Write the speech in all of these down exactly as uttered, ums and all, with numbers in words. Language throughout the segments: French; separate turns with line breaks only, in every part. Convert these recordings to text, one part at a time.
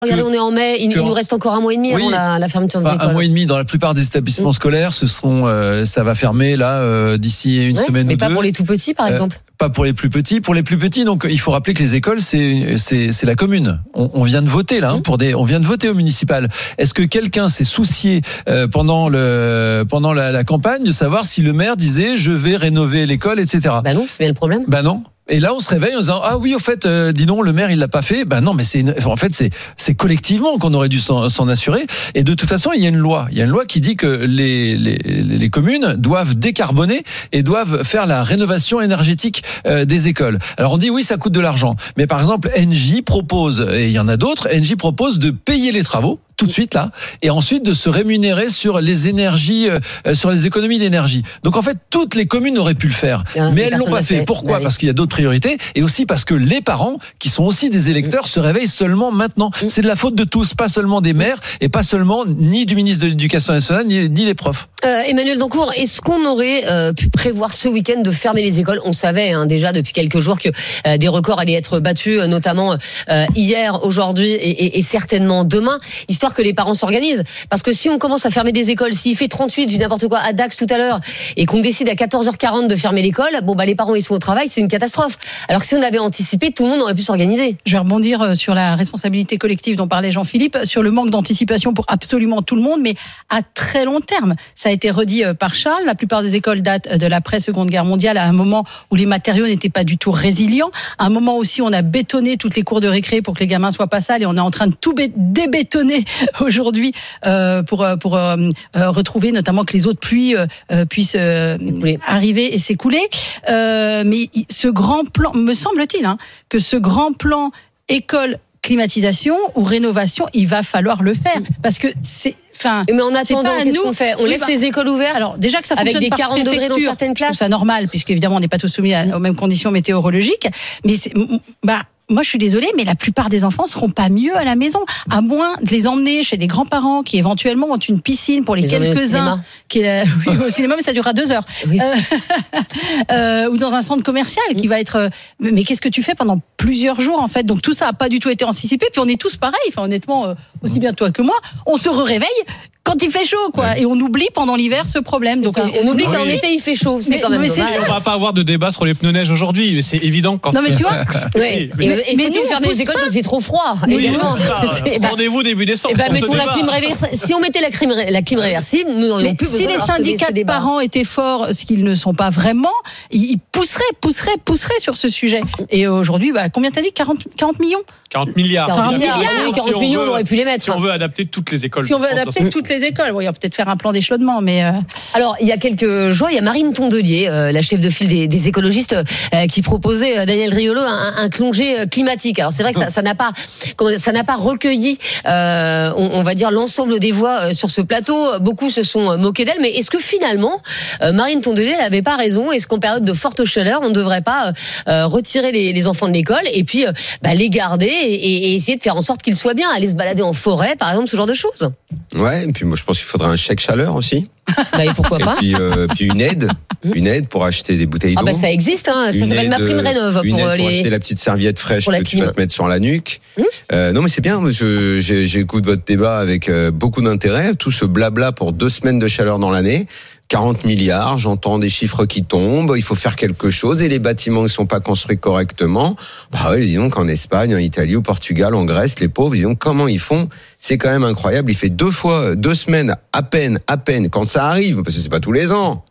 Regardez, on est en mai, il, il nous reste encore un mois et demi oui, avant la, la fermeture des
enfin,
écoles.
Un mois et demi dans la plupart des établissements mmh. scolaires, ce seront, euh, ça va fermer là euh, d'ici une
ouais,
semaine
mais
ou
pas
deux.
Pour les tout petits, par euh, exemple.
Pas pour les plus petits. Pour les plus petits, donc il faut rappeler que les écoles, c'est c'est, c'est la commune. On, on vient de voter là, hein, pour des, on vient de voter au municipal. Est-ce que quelqu'un s'est soucié euh, pendant le pendant la, la campagne de savoir si le maire disait je vais rénover l'école, et cetera.
Bah non, c'est bien le problème.
Bah non. Et là, on se réveille en disant ah oui, au fait, euh, dis donc, le maire il l'a pas fait. Ben non, mais c'est une... en fait c'est c'est collectivement qu'on aurait dû s'en, s'en assurer. Et de toute façon, il y a une loi, il y a une loi qui dit que les les, les communes doivent décarboner et doivent faire la rénovation énergétique euh, des écoles. Alors on dit oui, ça coûte de l'argent, mais par exemple, Engie propose, et il y en a d'autres, Engie propose de payer les travaux tout de suite là, et ensuite de se rémunérer sur les énergies, euh, sur les économies d'énergie. Donc en fait, toutes les communes auraient pu le faire, mais elles l'ont pas fait. fait. Pourquoi ? Bah, Parce qu'il y a d'autres priorités, et aussi parce que les parents, qui sont aussi des électeurs, mmh. se réveillent seulement maintenant. Mmh. C'est de la faute de tous, pas seulement des maires, et pas seulement ni du ministre de l'Éducation nationale, ni, ni des profs.
Euh, Emmanuel Dancourt, est-ce qu'on aurait euh, pu prévoir ce week-end de fermer les écoles ? On savait hein, déjà depuis quelques jours que euh, des records allaient être battus, euh, notamment euh, hier, aujourd'hui et, et, et certainement demain, histoire que les parents s'organisent. Parce que si on commence à fermer des écoles, s'il fait trente-huit, j'ai n'importe quoi, à Dax tout à l'heure, et qu'on décide à quatorze heures quarante de fermer l'école, bon bah les parents ils sont au travail, c'est une catastrophe. Alors que si on avait anticipé, tout le monde aurait pu s'organiser.
Je vais rebondir sur la responsabilité collective dont parlait Jean-Philippe, sur le manque d'anticipation pour absolument tout le monde, mais à très long terme. Ça a été redit par Charles, la plupart des écoles datent de l'après-Seconde Guerre mondiale, à un moment où les matériaux n'étaient pas du tout résilients, à un moment aussi où on a bétonné toutes les cours de récré pour que les gamins soient pas sales, et on est en train de tout bé- débétonner aujourd'hui euh, pour pour euh, retrouver notamment que les eaux de pluie euh, puissent euh, arriver et s'écouler. Euh, mais ce grand plan, me semble-t-il, hein, que ce grand plan école climatisation ou rénovation, il va falloir le faire parce que c'est. Enfin,
mais en attendant, qu'est-ce nous. qu'on fait ? On oui, laisse bah, les écoles ouvertes.
Alors déjà que ça
avec
fonctionne
des quarante degrés dans certaines classes.
Je trouve ça normal puisque évidemment on n'est pas tous soumis à, aux mêmes conditions météorologiques. Mais c'est, bah. Moi, je suis désolée, mais la plupart des enfants seront pas mieux à la maison, à moins de les emmener chez des grands-parents qui éventuellement ont une piscine pour les, les quelques-uns, qui est oui, au cinéma, mais ça durera deux heures, oui. euh, euh, ou dans un centre commercial qui va être. Mais qu'est-ce que tu fais pendant plusieurs jours en fait ? Donc tout ça a pas du tout été anticipé. Puis on est tous pareils. Enfin, honnêtement, euh, aussi bien toi que moi, on se réveille quand il fait chaud, quoi, ouais. Et on oublie pendant l'hiver ce problème. Donc
on oublie oui. qu'en été il fait chaud, c'est mais, quand même. Mais c'est
on va pas avoir de débat sur les pneus neige aujourd'hui, mais c'est évident quand.
Non mais tu vois.
oui. Mais, mais, et mais faut-il fermer les écoles parce que c'est trop froid.
Oui, bah, rendez-vous début décembre.
Bah, mettons la clim réversible. Si on mettait la clim, la clim réversible, nous n'aurions plus.
Si les syndicats de parents étaient forts, ce qu'ils ne sont pas vraiment, ils pousseraient, pousseraient, pousseraient sur ce sujet. Et aujourd'hui, bah, combien t'as dit ? quarante millions ?
quarante milliards.
quarante milliards.
quarante millions, on aurait pu les mettre.
Si on veut adapter toutes les écoles.
Si on veut adapter toutes les écoles, oui, on va peut-être faire un plan d'échelonnement, mais. Euh...
Alors, il y a quelques jours, il y a Marine Tondelier, euh, la chef de file des, des écologistes, euh, qui proposait à Daniel Riolo un, un congé climatique. Alors, c'est vrai que ça, ça n'a pas, ça n'a pas recueilli, euh, on, on va dire, l'ensemble des voix sur ce plateau. Beaucoup se sont moqués d'elle, mais est-ce que finalement, euh, Marine Tondelier n'avait pas raison ? Est-ce qu'en période de forte chaleur, on ne devrait pas euh, retirer les, les enfants de l'école et puis euh, bah, les garder et, et essayer de faire en sorte qu'ils soient bien, aller se balader en forêt, par exemple, ce genre de choses ?
Ouais, et puis moi je pense qu'il faudrait un chèque chaleur aussi.
Bah, et pourquoi pas ?
Et puis, euh, puis une aide, une aide pour acheter des bouteilles d'eau.
Ah bah ça existe, hein. Ça s'appelle ma prime rénov.
Une
pour
aide
les...
pour acheter la petite serviette fraîche que tu vas te mettre sur la nuque. Hum euh, non mais c'est bien, je, je, j'écoute votre débat avec euh, beaucoup d'intérêt. Tout ce blabla pour deux semaines de chaleur dans l'année. quarante milliards, j'entends des chiffres qui tombent, il faut faire quelque chose, et les bâtiments ne sont pas construits correctement. Bah oui, disons qu'en Espagne, en Italie, au Portugal, en Grèce, les pauvres, disons comment ils font, c'est quand même incroyable. Il fait deux fois, deux semaines, à peine, à peine, quand ça arrive, parce que c'est pas tous les ans.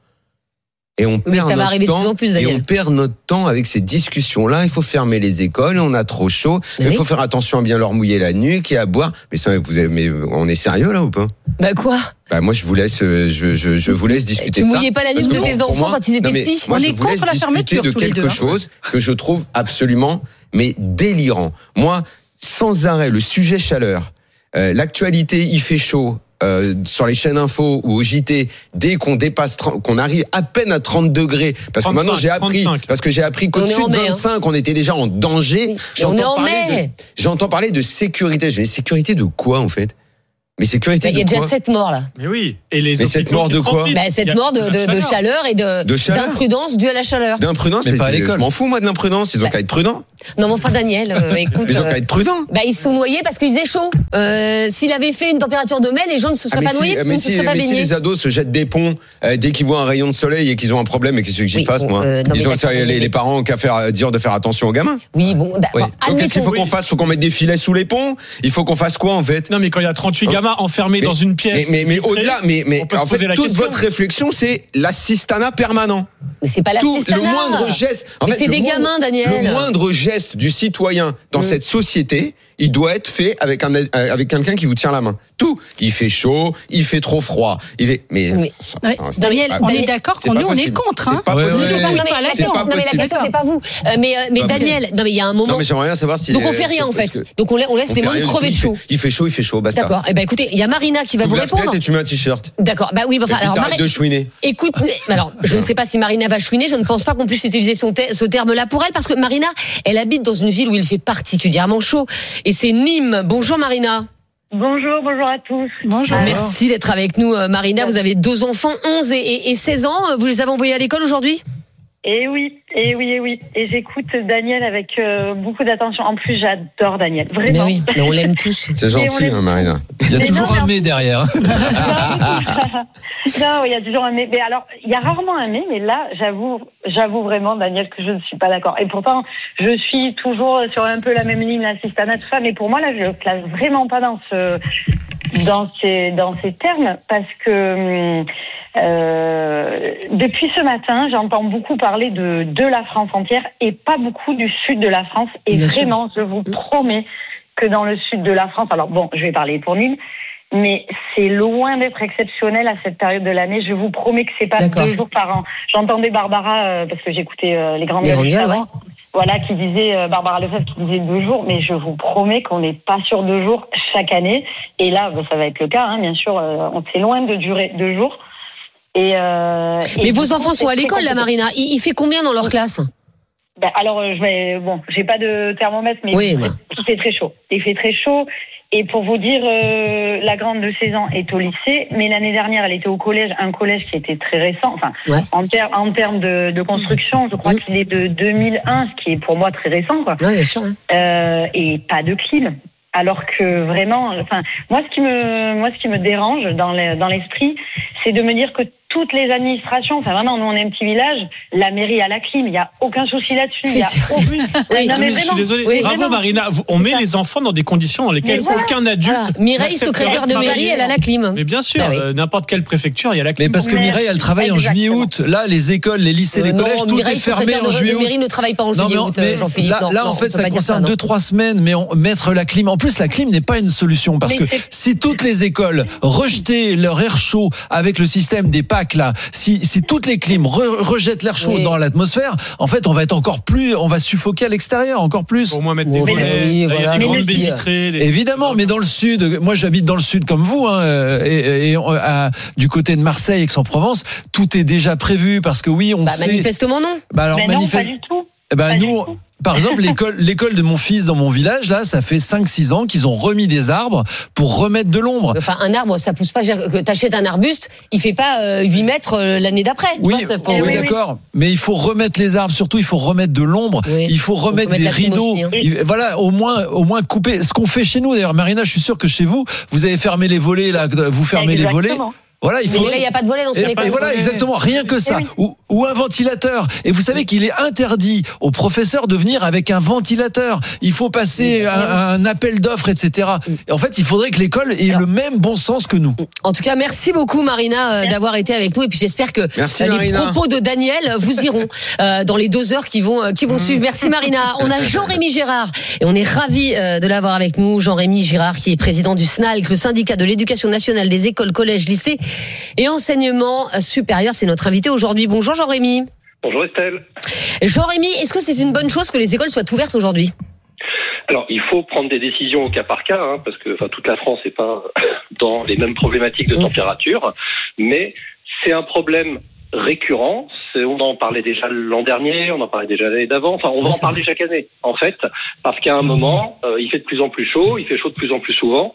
Et on
Mais
perd
ça va
notre
arriver
temps,
de plus en plus, Daniel.
Et on perd notre temps avec ces discussions-là. Il faut fermer les écoles, on a trop chaud.
Oui.
Il faut faire attention à bien leur mouiller la nuque et à boire. Mais ça, vous avez, mais on est sérieux là ou pas ?
Bah quoi ?
Bah moi je vous laisse, je, je, je vous laisse discuter
tu
de ça.
Tu mouillais pas la nuque de tes enfants moi, quand ils étaient
non,
petits.
Moi
on
je
est
vous laisse
contre la fermeture
de quelque
tous les deux,
chose
hein.
que je trouve absolument mais délirant. Moi, sans arrêt, le sujet chaleur, euh, l'actualité, il fait chaud. Euh, sur les chaînes info ou au J T, dès qu'on dépasse, qu'on arrive à peine à trente degrés, parce que maintenant j'ai appris, trente-cinq parce que j'ai appris qu'au-dessus de vingt-cinq, hein. On était déjà en danger.
Oui. J'entends, parler de,
j'entends parler de sécurité. Je dis, sécurité de quoi en fait ? Mais sécurité
bah,
de quoi ?
Il y a déjà sept morts là.
Mais oui. Et les
mais cette mort de quoi ?
Bah, cette mort de, de, de chaleur et de,
de chaleur.
d'imprudence due à la chaleur.
D'imprudence,
mais,
mais
pas à l'école.
Je m'en fous moi de l'imprudence. Ils ont bah. qu'à être prudents.
Non, mais enfin Daniel, euh, écoute.
Ils ont qu'à être prudents.
Bah ils se sont noyés parce qu'il faisait chaud. Euh, s'il avait fait une température de mai, les gens ne se seraient ah, pas si, noyés parce qu'ils ne se seraient pas baignés.
Mais si les ados se jettent des ponts euh, dès qu'ils voient un rayon de soleil et qu'ils ont un problème, et qu'est-ce que j'y fasse moi ? Ils ont les parents ont qu'à faire dire de faire attention aux gamins.
Oui, bon.
Donc qu'est-ce qu'il faut qu'on fasse ? Faut qu'on mette des filets sous les ponts ? Il faut qu'on fasse quoi en fait ?
Non, mais quand il y a trente-huit gamins enfermés dans une pièce.
Mais mais au-delà, mais mais en fait toute votre réflexion c'est l'assistanat permanent.
Mais c'est pas l'assistanat.
Tout le moindre geste.
Mais c'est des gamins, Daniel.
Le moindre geste du citoyen dans cette société, il doit être fait avec un avec quelqu'un qui vous tient la main. Tout. Il fait chaud, il fait trop froid. Il fait. Mais,
mais non, Daniel, on est d'accord qu'on nous on est contre.
C'est pas possible.
C'est pas possible. C'est pas vous. Mais mais Daniel, non mais il y a un moment.
Non mais j'aimerais bien savoir si.
Donc on fait rien en fait. Donc on laisse les gens crever de chaud.
Il fait chaud, il fait chaud. Basta.
D'accord. Eh ben écoutez, il y a Marina qui va vous répondre.
Et tu mets un t-shirt.
D'accord. Bah oui. Enfin alors.
Arrête de chouiner.
Écoute, alors je ne sais pas si Marina va chouiner. Je ne pense pas qu'on puisse utiliser ce terme-là pour elle parce que Marina, elle habite dans une ville où il fait particulièrement chaud et c'est Nîmes. Bonjour Marina.
Bonjour, bonjour à tous.
Bonjour. Merci d'être avec nous Marina. Vous avez deux enfants, onze et, et, et seize ans. Vous les avez envoyés à l'école aujourd'hui ?
Eh oui, eh oui, eh oui. Et j'écoute Daniel avec euh, beaucoup d'attention. En plus, j'adore Daniel. Vraiment.
Mais oui, mais on l'aime tous.
C'est gentil, hein, Marina.
Il y a mais toujours non, un mais derrière.
Non, il y a toujours un mais. Mais alors, il y a rarement un mais, mais là, j'avoue, j'avoue vraiment, Daniel, que je ne suis pas d'accord. Et pourtant, je suis toujours sur un peu la même ligne, l'assistanat, tout ça. Mais pour moi, là, je le classe vraiment pas dans ce, dans ces, dans ces termes, parce que. Euh, depuis ce matin, j'entends beaucoup parler de, de la France entière et pas beaucoup du sud de la France. Et Bien vraiment, sûr. Je vous promets que dans le sud de la France, alors bon, je vais parler pour Nîmes, mais c'est loin d'être exceptionnel à cette période de l'année. Je vous promets que c'est pas D'accord. deux jours par an. J'entendais Barbara, euh, parce que j'écoutais euh, les grandes
gueules avant,
ouais. Voilà, qui disait, euh, Barbara Lefebvre qui disait deux jours, mais je vous promets qu'on n'est pas sur deux jours chaque année. Et là, bah, ça va être le cas, hein, bien sûr, euh, on c'est loin de durer deux jours. Et euh,
mais
et
vos enfants coup, sont à l'école, là, Marina. Il, il fait combien dans leur classe ?
Ben, alors, je vais, bon, j'ai pas de thermomètre, mais
oui,
il fait très chaud. Il fait très chaud. Et pour vous dire, euh, la grande de seize ans est au lycée, mais l'année dernière, elle était au collège, un collège qui était très récent. Enfin, ouais. en, ter- en termes de, de construction, je crois mmh. qu'il est de deux mille un, ce qui est pour moi très récent, quoi.
Oui, bien sûr. Hein.
Euh, et pas de clim. Alors que vraiment, enfin, moi, ce qui me, moi, ce qui me dérange dans, les, dans l'esprit, c'est de me dire que toutes les administrations, enfin vraiment, nous on est un petit village, la mairie a la clim, il n'y a aucun souci là-dessus. Il y a aucun...
oui, oui, non, mais je suis désolé. Oui, Bravo vraiment. Marina, on met ça. Les enfants dans des conditions dans lesquelles voilà. aucun adulte. Voilà.
Mireille, secrétaire de mairie, elle a la clim.
Mais bien sûr, ah, oui. euh, n'importe quelle préfecture, il y a la clim.
Mais parce que Mireille, elle travaille en juillet-août. Là, les écoles, les lycées, les collèges, tout est fermé en juillet-août.
La mairie ne travaille pas en juillet-août, Jean-Philippe.
Là, en fait, ça concerne deux, trois semaines, mais mettre la clim. En plus, la clim n'est pas une solution parce que si toutes les écoles rejetaient leur air chaud avec le système des packs là, si si toutes les clims re- rejettent l'air chaud oui. dans l'atmosphère, en fait, on va être encore plus, on va suffoquer à l'extérieur, encore plus.
Au moins mettre des volets, oui, voilà. il y a des grandes baies vitrées. Les...
Évidemment, mais dans le sud, moi j'habite dans le sud comme vous, hein, et, et à, du côté de Marseille, Aix-en-Provence, tout est déjà prévu parce que oui, on
bah,
sait.
Manifestement non.
Bah alors, mais manifeste... non, pas du tout.
Eh ben,
pas
nous, par exemple, l'école, l'école de mon fils dans mon village, là, ça fait cinq six ans qu'ils ont remis des arbres pour remettre de l'ombre.
Enfin, un arbre, ça pousse pas, que t'achètes un arbuste, il fait pas euh, huit mètres euh, l'année d'après.
Oui,
vois, ça faut...
oui,
oui,
d'accord. Oui. Mais il faut remettre les arbres, surtout, il faut remettre de l'ombre, oui. il faut remettre faut des rideaux. Aussi, hein. il, voilà, au moins, au moins couper. Ce qu'on fait chez nous, d'ailleurs, Marina, je suis sûr que chez vous, vous avez fermé les volets, là, vous fermez
Exactement.
les volets. Voilà, il faut.
Mais il n'y a pas de volet dans ce école.
Et voilà, exactement, rien que ça.
Oui.
Ou, ou un ventilateur. Et vous savez qu'il est interdit aux professeurs de venir avec un ventilateur. Il faut passer un, un appel d'offres, et cetera. Et en fait, il faudrait que l'école ait Alors, le même bon sens que nous.
En tout cas, merci beaucoup, Marina, euh, d'avoir été avec nous. Et puis j'espère que
merci,
euh, les
Marina.
propos de Daniel vous iront euh, dans les deux heures qui vont, euh, qui vont mmh. suivre. Merci, Marina. On a Jean-Rémy Girard. Et on est ravis euh, de l'avoir avec nous. Jean-Rémy Girard, qui est président du S N A L C, le syndicat de l'éducation nationale des écoles, collèges, lycées et enseignement supérieur. C'est notre invité aujourd'hui. Bonjour Jean-Rémy.
Bonjour Estelle.
Jean-Rémy, est-ce que c'est une bonne chose que les écoles soient ouvertes aujourd'hui ?
Alors, il faut prendre des décisions au cas par cas, hein, parce que enfin, toute la France n'est pas dans les mêmes problématiques de température, mais c'est un problème récurrent. C'est, on en parlait déjà l'an dernier, on en parlait déjà l'année d'avant. Enfin, on va en parler chaque année, en fait, parce qu'à un moment, euh, il fait de plus en plus chaud, il fait chaud de plus en plus souvent.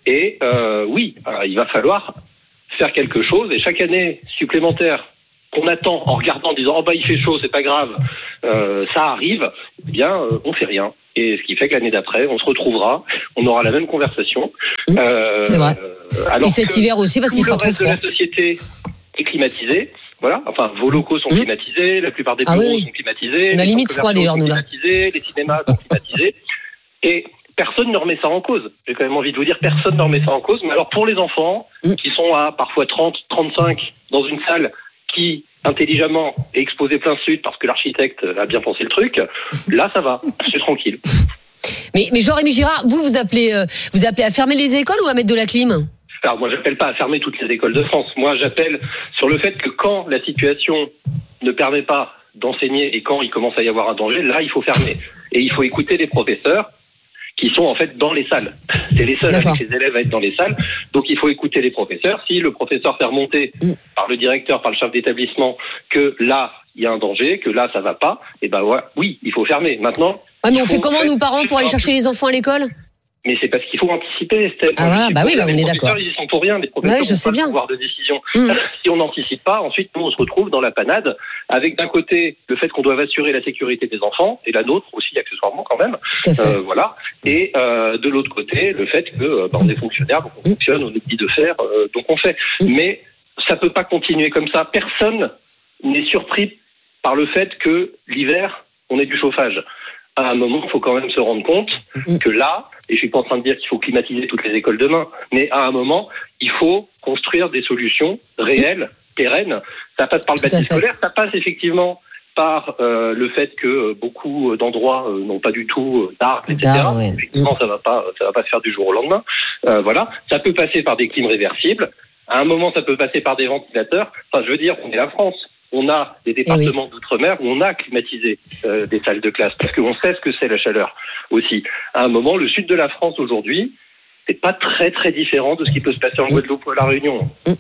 Et euh, oui, il va falloir faire quelque chose. Et chaque année supplémentaire qu'on attend en regardant, en disant oh bah il fait chaud, c'est pas grave, euh, ça arrive. Eh bien, euh, on fait rien. Et ce qui fait que l'année d'après, on se retrouvera, on aura la même conversation.
Mmh, euh, c'est vrai. Alors et cet hiver aussi, parce qu'il fera trop froid.
Le reste de la société est climatisé. Voilà. Enfin, vos locaux sont mmh. climatisés, la plupart des bureaux ah, oui, oui. sont climatisés.
On a limite froid d'ailleurs, nous là.
Les cinémas sont climatisés. Et personne ne remet ça en cause. J'ai quand même envie de vous dire, personne ne remet ça en cause. Mais alors, pour les enfants, mmh. qui sont à parfois trente, trente-cinq dans une salle qui, intelligemment, est exposée plein sud parce que l'architecte a bien pensé le truc, là, ça va. C'est tranquille.
Mais, mais Jean-Rémy Girard, vous, vous appelez, euh, vous appelez à fermer les écoles ou à mettre de la clim ?
Alors, moi, j'appelle pas à fermer toutes les écoles de France. Moi, j'appelle sur le fait que quand la situation ne permet pas d'enseigner et quand il commence à y avoir un danger, là, il faut fermer. Et il faut écouter les professeurs qui sont en fait dans les salles. C'est les seuls D'accord. avec les élèves à être dans les salles. Donc il faut écouter les professeurs. Si le professeur fait remonter mmh. par le directeur, par le chef d'établissement, que là, il y a un danger, que là, ça va pas, et ben ouais, oui, il faut fermer. Maintenant...
Ah, mais on fait comment, nous, parents, pour aller chercher les enfants à l'école ?
Mais c'est parce qu'il faut anticiper, Estelle.
Ah voilà, bah oui, bah on est d'accord.
Ils y sont pour rien, les professeurs
ouais, je sais
ont pas
bien.
le pouvoir de décision. Mmh. Si on n'anticipe pas, ensuite, nous, on se retrouve dans la panade, avec d'un côté, le fait qu'on doit assurer la sécurité des enfants, et la nôtre aussi, accessoirement, quand même.
Tout à fait.
Euh, voilà. Et euh, de l'autre côté, le fait que bah, on est fonctionnaire, donc on mmh. fonctionne, on est dit de faire, euh, donc on fait. Mmh. Mais ça peut pas continuer comme ça. Personne n'est surpris par le fait que l'hiver, on ait du chauffage. À un moment, il faut quand même se rendre compte mmh. que là, et je suis pas en train de dire qu'il faut climatiser toutes les écoles demain, mais à un moment, il faut construire des solutions réelles, pérennes. Ça passe par le bâti scolaire, ça passe effectivement par euh, le fait que beaucoup d'endroits euh, n'ont pas du tout d'arbres, et cetera. Ah, ouais. Effectivement, mmh. ça va pas, ça va pas se faire du jour au lendemain. Euh, voilà, ça peut passer par des clims réversibles. À un moment, ça peut passer par des ventilateurs. Enfin, je veux dire, on est la France. On a des départements oui. d'outre-mer où on a climatisé euh, des salles de classe parce qu'on sait ce que c'est la chaleur aussi. À un moment, le sud de la France aujourd'hui, c'est pas très très différent de ce qui peut se passer en Guadeloupe ou à La Réunion.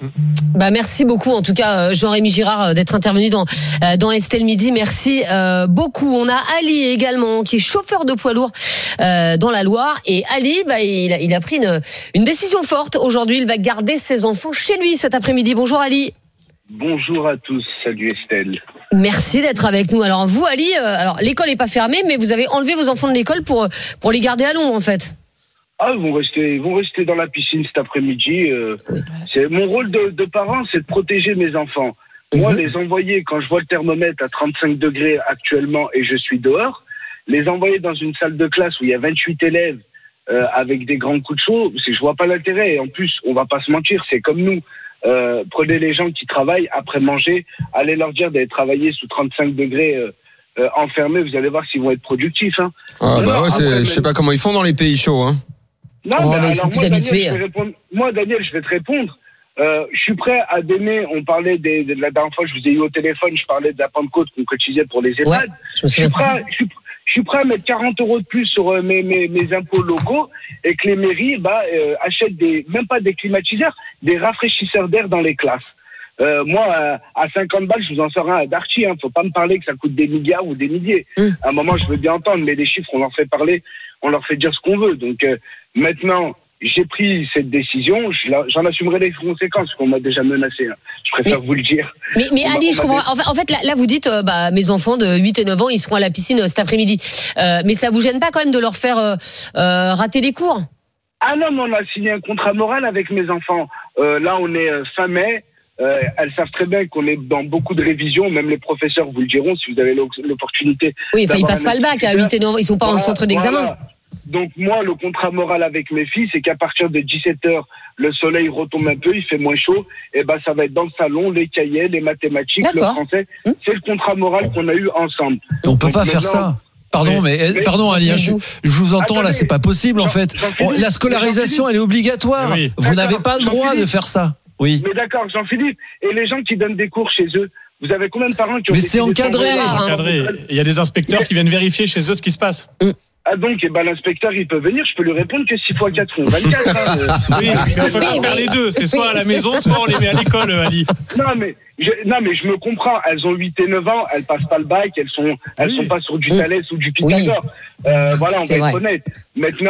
Bah merci beaucoup en tout cas Jean-Rémy Girard d'être intervenu dans dans Estelle Midi. Merci euh, beaucoup. On a Ali également qui est chauffeur de poids lourd euh, dans la Loire et Ali bah il a, il a pris une une décision forte aujourd'hui. Il va garder ses enfants chez lui cet après-midi. Bonjour Ali.
Bonjour à tous, salut Estelle.
Merci d'être avec nous. Alors vous Ali, euh, alors l'école n'est pas fermée, mais vous avez enlevé vos enfants de l'école pour pour les garder à l'ombre en fait.
Ah, ils vont rester, ils vont rester dans la piscine cet après-midi. Euh, oui. C'est mon rôle de, de parent, c'est de protéger mes enfants. Mm-hmm. Moi, les envoyer quand je vois le thermomètre à trente-cinq degrés actuellement et je suis dehors, les envoyer dans une salle de classe où il y a vingt-huit élèves euh, avec des grands coups de chaud, c'est je vois pas l'intérêt. Et en plus, on va pas se mentir, c'est comme nous. Euh, prenez les gens qui travaillent après manger, allez leur dire d'aller travailler sous trente-cinq degrés euh, euh, enfermés, vous allez voir s'ils vont être productifs. Hein.
Ah bah ouais, c'est, je sais pas comment ils font dans les pays chauds. Hein.
Non, oh, mais alors, moi, Daniel, je vais répondre, moi, Daniel, je vais te répondre. Euh, je suis prêt à donner, on parlait des, de la dernière fois, je vous ai eu au téléphone, je parlais de la Pentecôte qu'on cotisait pour les EHPAD.
Ouais, je,
je, suis prêt, je, suis, je suis prêt à mettre quarante euros de plus sur euh, mes, mes, mes impôts locaux et que les mairies bah, euh, achètent des, même pas des climatiseurs, des rafraîchisseurs d'air dans les classes. Euh, moi, euh, à cinquante balles, je vous en sors un à Darty. Hein. Faut pas me parler que ça coûte des milliards ou des milliers. Mmh. À un moment, je veux bien entendre, mais les chiffres, on leur fait parler, on leur fait dire ce qu'on veut. Donc euh, maintenant, j'ai pris cette décision, j'en assumerai les conséquences, qu'on m'a déjà menacé. Hein. Je préfère mais, vous le dire.
Mais, mais Ali, je comprends. En fait, là, là, vous dites, euh, bah, mes enfants de huit et neuf ans, ils seront à la piscine euh, cet après-midi. Euh, mais ça vous gêne pas quand même de leur faire euh, euh, rater les cours ?
Ah non, mais on a signé un contrat moral avec mes enfants. Euh, là, on est euh, fin mai. Euh, elles savent très bien qu'on est dans beaucoup de révisions, même les professeurs vous le diront si vous avez l'opportunité.
Oui, enfin, ils passent pas le bac à huit et neuf ans, ils sont pas voilà, en centre d'examen.
Voilà. Donc moi, le contrat moral avec mes filles, c'est qu'à partir de dix-sept heures, le soleil retombe un peu, il fait moins chaud, et ben ça va être dans le salon, les cahiers, les mathématiques,
D'accord.
le français. Hum. C'est le contrat moral qu'on a eu ensemble.
On Donc peut pas faire ça. Pardon, mais, mais pardon, Ali, je, je vous entends Attendez, là, c'est pas possible en fait. On, la scolarisation, elle est obligatoire. Oui. Vous n'avez pas le droit de faire ça. Oui.
Mais d'accord, Jean-Philippe. Et les gens qui donnent des cours chez eux, vous avez combien de parents qui ont
Mais c'est encadré.
encadré. Il y a des inspecteurs qui viennent vérifier chez eux ce qui se passe.
Mm.
Ah donc, eh ben, l'inspecteur, il peut venir, je peux lui répondre que six fois quatre font vingt-quatre. Hein,
oui, mais on peut pas faire les deux. C'est soit à la maison, soit on les met à l'école, Ali.
Non, mais je, non, mais je me comprends. Elles ont huit et neuf ans, elles passent pas le bac, elles sont, elles oui. sont pas sur du Thalès ou du Pythagore. Oui. Euh, voilà, on c'est va vrai. être honnête. Maintenant,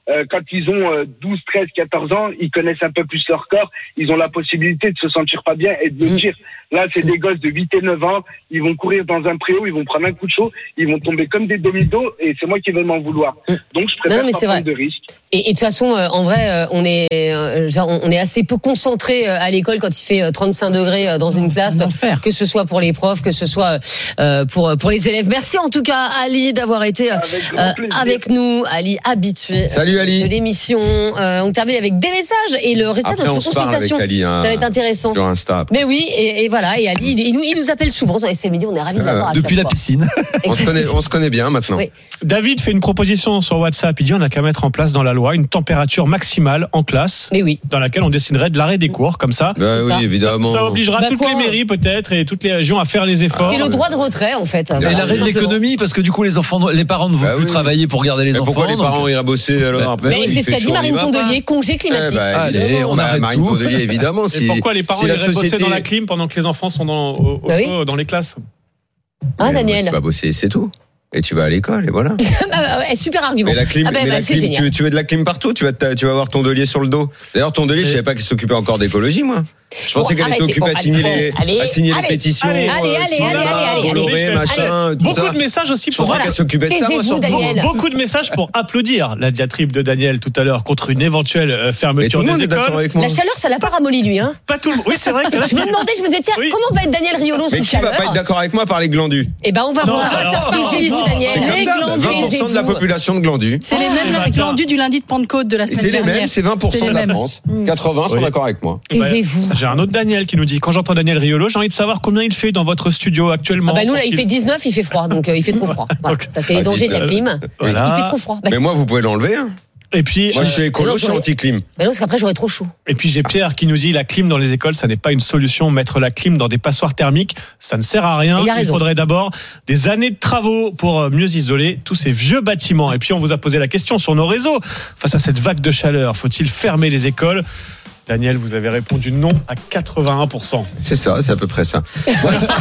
euh, quand ils ont euh, douze, treize, quatorze ans, ils connaissent un peu plus leur corps, ils ont la possibilité de se sentir pas bien et de le dire. Là, c'est des gosses de huit et neuf ans, ils vont courir dans un préau, ils vont prendre un coup de chaud, ils vont tomber comme des demi-dos et c'est moi qui vais m'en vouloir. Donc, je préfère
non, non,
pas prendre de risques.
Et, et de toute façon, euh, en vrai, euh, on est, euh, genre, on est assez peu concentré euh, à l'école quand il fait euh, trente-cinq degrés euh, dans une classe, que ce soit pour les profs, que ce soit euh, pour pour les élèves. Merci en tout cas, Ali, d'avoir été euh, avec, avec nous. Ali, habitué
Salut,
euh,
Ali.
de l'émission. Euh, on termine avec des messages et le résultat
Après,
de
on
notre
se parle
consultation.
avec Ali, hein,
ça va être intéressant.
Sur Insta.
Mais oui, et, et voilà. Et Ali, il, il, nous, il nous appelle souvent dans S T Midi. On est ravis de l'avoir.
Euh, depuis la piscine.
On se connaît, on se connaît bien maintenant.
Oui.
David fait une proposition sur WhatsApp. Il dit on n'a qu'à mettre en place dans la loi une température maximale en classe,
mais oui,
dans laquelle on dessinerait de l'arrêt des cours comme ça.
Bah oui,
ça.
évidemment.
Ça obligera
bah
toutes
quoi
les mairies peut-être et toutes les régions à faire les efforts.
C'est le droit de retrait en fait.
Et
Voilà,
l'arrêt de l'économie, parce que du coup les enfants, les parents ne vont
Bah
plus
oui.
travailler pour garder les
Mais
enfants.
pourquoi les parents
donc...
iraient bosser alors après
Mais
il
c'est ce
fait
qu'a dit
chaud,
Marine
on y va pas.
Tondelier, congé climatique.
Eh bah,
Allez,
évidemment,
on
bah,
arrête
Marine
tout.
Tondelier, évidemment.
Et
Si,
pourquoi les parents
si la
iraient bosser
société...
dans la clim pendant que les enfants sont dans, au, au
Bah oui.
chaud dans les classes?
Hein,
Mais
Daniel?
Tu vas bosser, c'est tout. Et tu vas à l'école, et voilà.
Ah, ouais, super argument.
Mais la clim,
Ah ben,
mais
bah,
la
c'est
clim
génial.
tu, tu veux de la clim partout, tu vas, te- tu vas avoir Tondelier sur le dos. D'ailleurs, Tondelier, je savais pas qu'il s'occupait encore d'écologie, moi. Je pensais
Bon,
qu'elle était
arrêtez.
occupée
Bon,
à signer,
allez,
les,
allez,
à signer
allez,
les pétitions,
allez,
euh,
allez, allez,
Sida,
allez, allez, allez,
Bolloré,
allez.
machin, tout
Beaucoup
ça.
de messages aussi
Je
pour
pensais
Voilà.
qu'elle s'occupait de ça, moi,
Taisez-vous,
surtout.
Daniel.
Beaucoup de messages pour applaudir la diatribe de Daniel tout à l'heure contre une éventuelle euh,
Mais
fermeture
tout le monde
des
est d'accord
écoles.
avec moi.
La chaleur, ça l'a pas ramolli lui, hein.
Pas tout le monde. Oui, c'est vrai que là,
Je me demandais, je me disais, tiens,
Oui.
comment va être Daniel Riolo
Mais
sous
qui va
chaleur
pas être d'accord avec moi par les glandus?
Eh ben, on va
Non,
voir.
alors,
Taisez-vous,
non,
Daniel.
C'est
Les
comme d'hab,
glandus,
vingt pour cent de la
taisez-vous.
population de glandus.
C'est les
Oh,
mêmes
bah,
glandus du lundi de Pentecôte de la
Et
semaine
c'est les
dernière.
mêmes, c'est vingt pour
C'est
cent
les
de la
mêmes.
France. quatre-vingts sont
Oui.
d'accord avec moi.
Taisez-vous.
J'ai un autre Daniel qui nous dit quand j'entends Daniel Riolo, j'ai envie de savoir combien il fait dans votre studio actuellement.
Ah bah nous là,
pour
il
qu'il-
fait dix-neuf, il fait froid, donc euh, il fait trop froid. Voilà.
Donc,
Ça c'est les
ah,
dangers de la
dix-neuf.
clim.
Voilà.
Il fait trop froid. Bah,
Mais moi, vous pouvez l'enlever. hein.
Et puis,
Moi, je
euh,
suis écolo,
non,
je suis
j'aurais-
anti-clim.
Mais non, parce qu'après j'aurais trop chaud.
et puis j'ai Pierre qui nous dit la clim dans les écoles, ça n'est pas une solution. Mettre la clim dans des passoires thermiques, ça ne sert à rien.
Il a
Il
raison.
faudrait d'abord des années de travaux pour euh, mieux isoler tous ces vieux bâtiments. Et puis on vous a posé la question sur nos réseaux. Face à cette vague de chaleur, faut-il fermer les écoles? Daniel, vous avez répondu non à quatre-vingt-un pour cent.
C'est ça, c'est à peu près ça.
C'est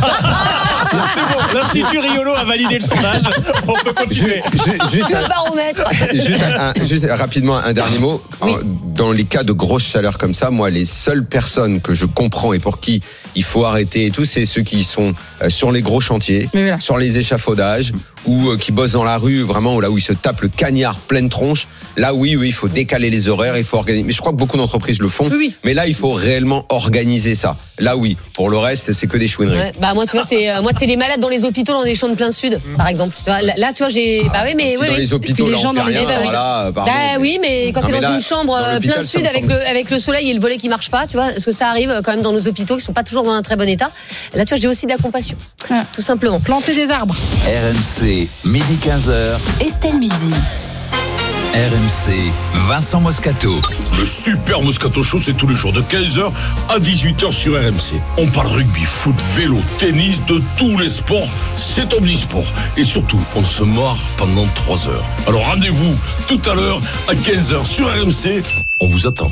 bon, l'Institut Riolo a validé le sondage. On peut
Ju-
continuer.
ju- Juste
Le
un-
baromètre.
Juste, un- juste rapidement un dernier mot.
Oui.
Dans les cas de grosse chaleur comme ça, moi, les seules personnes que je comprends et pour qui il faut arrêter et tout, c'est ceux qui sont euh, sur les gros chantiers,
Mais voilà.
sur les échafaudages ou euh, qui bossent dans la rue, vraiment là où ils se tapent le cagnard pleine tronche. Là, oui, oui, il faut décaler les horaires, il faut organiser. Mais je crois que beaucoup d'entreprises le font.
Oui, oui.
Mais là, il faut réellement organiser ça. Là, oui. Pour le reste, c'est que des chouineries.
Ouais, bah moi tu vois c'est euh, moi c'est les malades dans les hôpitaux dans les champs de plein sud par exemple. Tu vois, là, là, tu vois j'ai bah oui mais
Si
oui,
dans
oui.
les hôpitaux,
puis
là,
les
on
gens
fait
dans les
rien.
écoles,
alors là, pardon,
Bah
mais-
oui mais quand
Non,
t'es
mais
dans
là,
une chambre
dans
euh,
l'hôpital,
plein
ça
sud
me
avec
semble-
le avec le soleil et le volet qui marche pas, tu vois, est-ce que ça arrive euh, quand même dans nos hôpitaux qui sont pas toujours dans un très bon état? Là tu vois j'ai aussi de la compassion.
Ah.
Tout simplement.
Planter des arbres.
R M C, midi quinze heures,
Estelle Midi.
R M C, Vincent Moscato.
Le super Moscato Show, c'est tous les jours de quinze heures à dix-huit heures sur R M C. On parle rugby, foot, vélo, tennis, de tous les sports. C'est omnisport. Et surtout, on se marre pendant trois heures. Alors rendez-vous tout à l'heure à quinze heures sur R M C. On vous attend.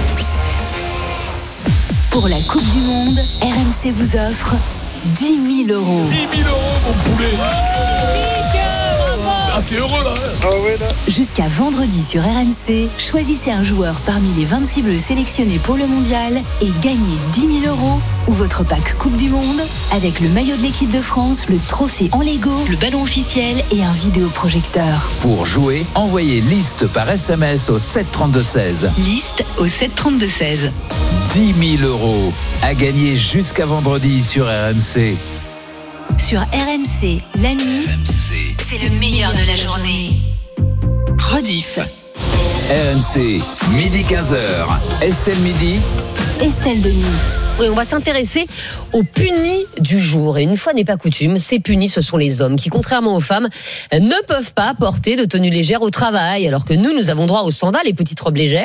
Pour la Coupe du Monde, R M C vous offre dix mille euros.
dix mille euros, mon poulet. Ah, t'es heureux là, hein?
Jusqu'à vendredi sur R M C, choisissez un joueur parmi les vingt-six bleus sélectionnés pour le mondial et gagnez dix mille euros ou votre pack Coupe du Monde avec le maillot de l'équipe de France, le trophée en Lego, le ballon officiel et un vidéoprojecteur.
Pour jouer, envoyez liste par S M S au sept trente-deux seize.
Liste au sept trente-deux seize.
dix mille euros à gagner jusqu'à vendredi sur R M C.
Sur R M C, la nuit, c'est le meilleur de la journée. Rediff.
R M C, midi quinze heures. Estelle Midi.
Estelle Denis.
Et on va s'intéresser aux punis du jour. Et une fois n'est pas coutume, ces punis, ce sont les hommes qui, contrairement aux femmes, ne peuvent pas porter de tenue légère au travail. Alors que nous, nous avons droit aux sandales et petites robes légères.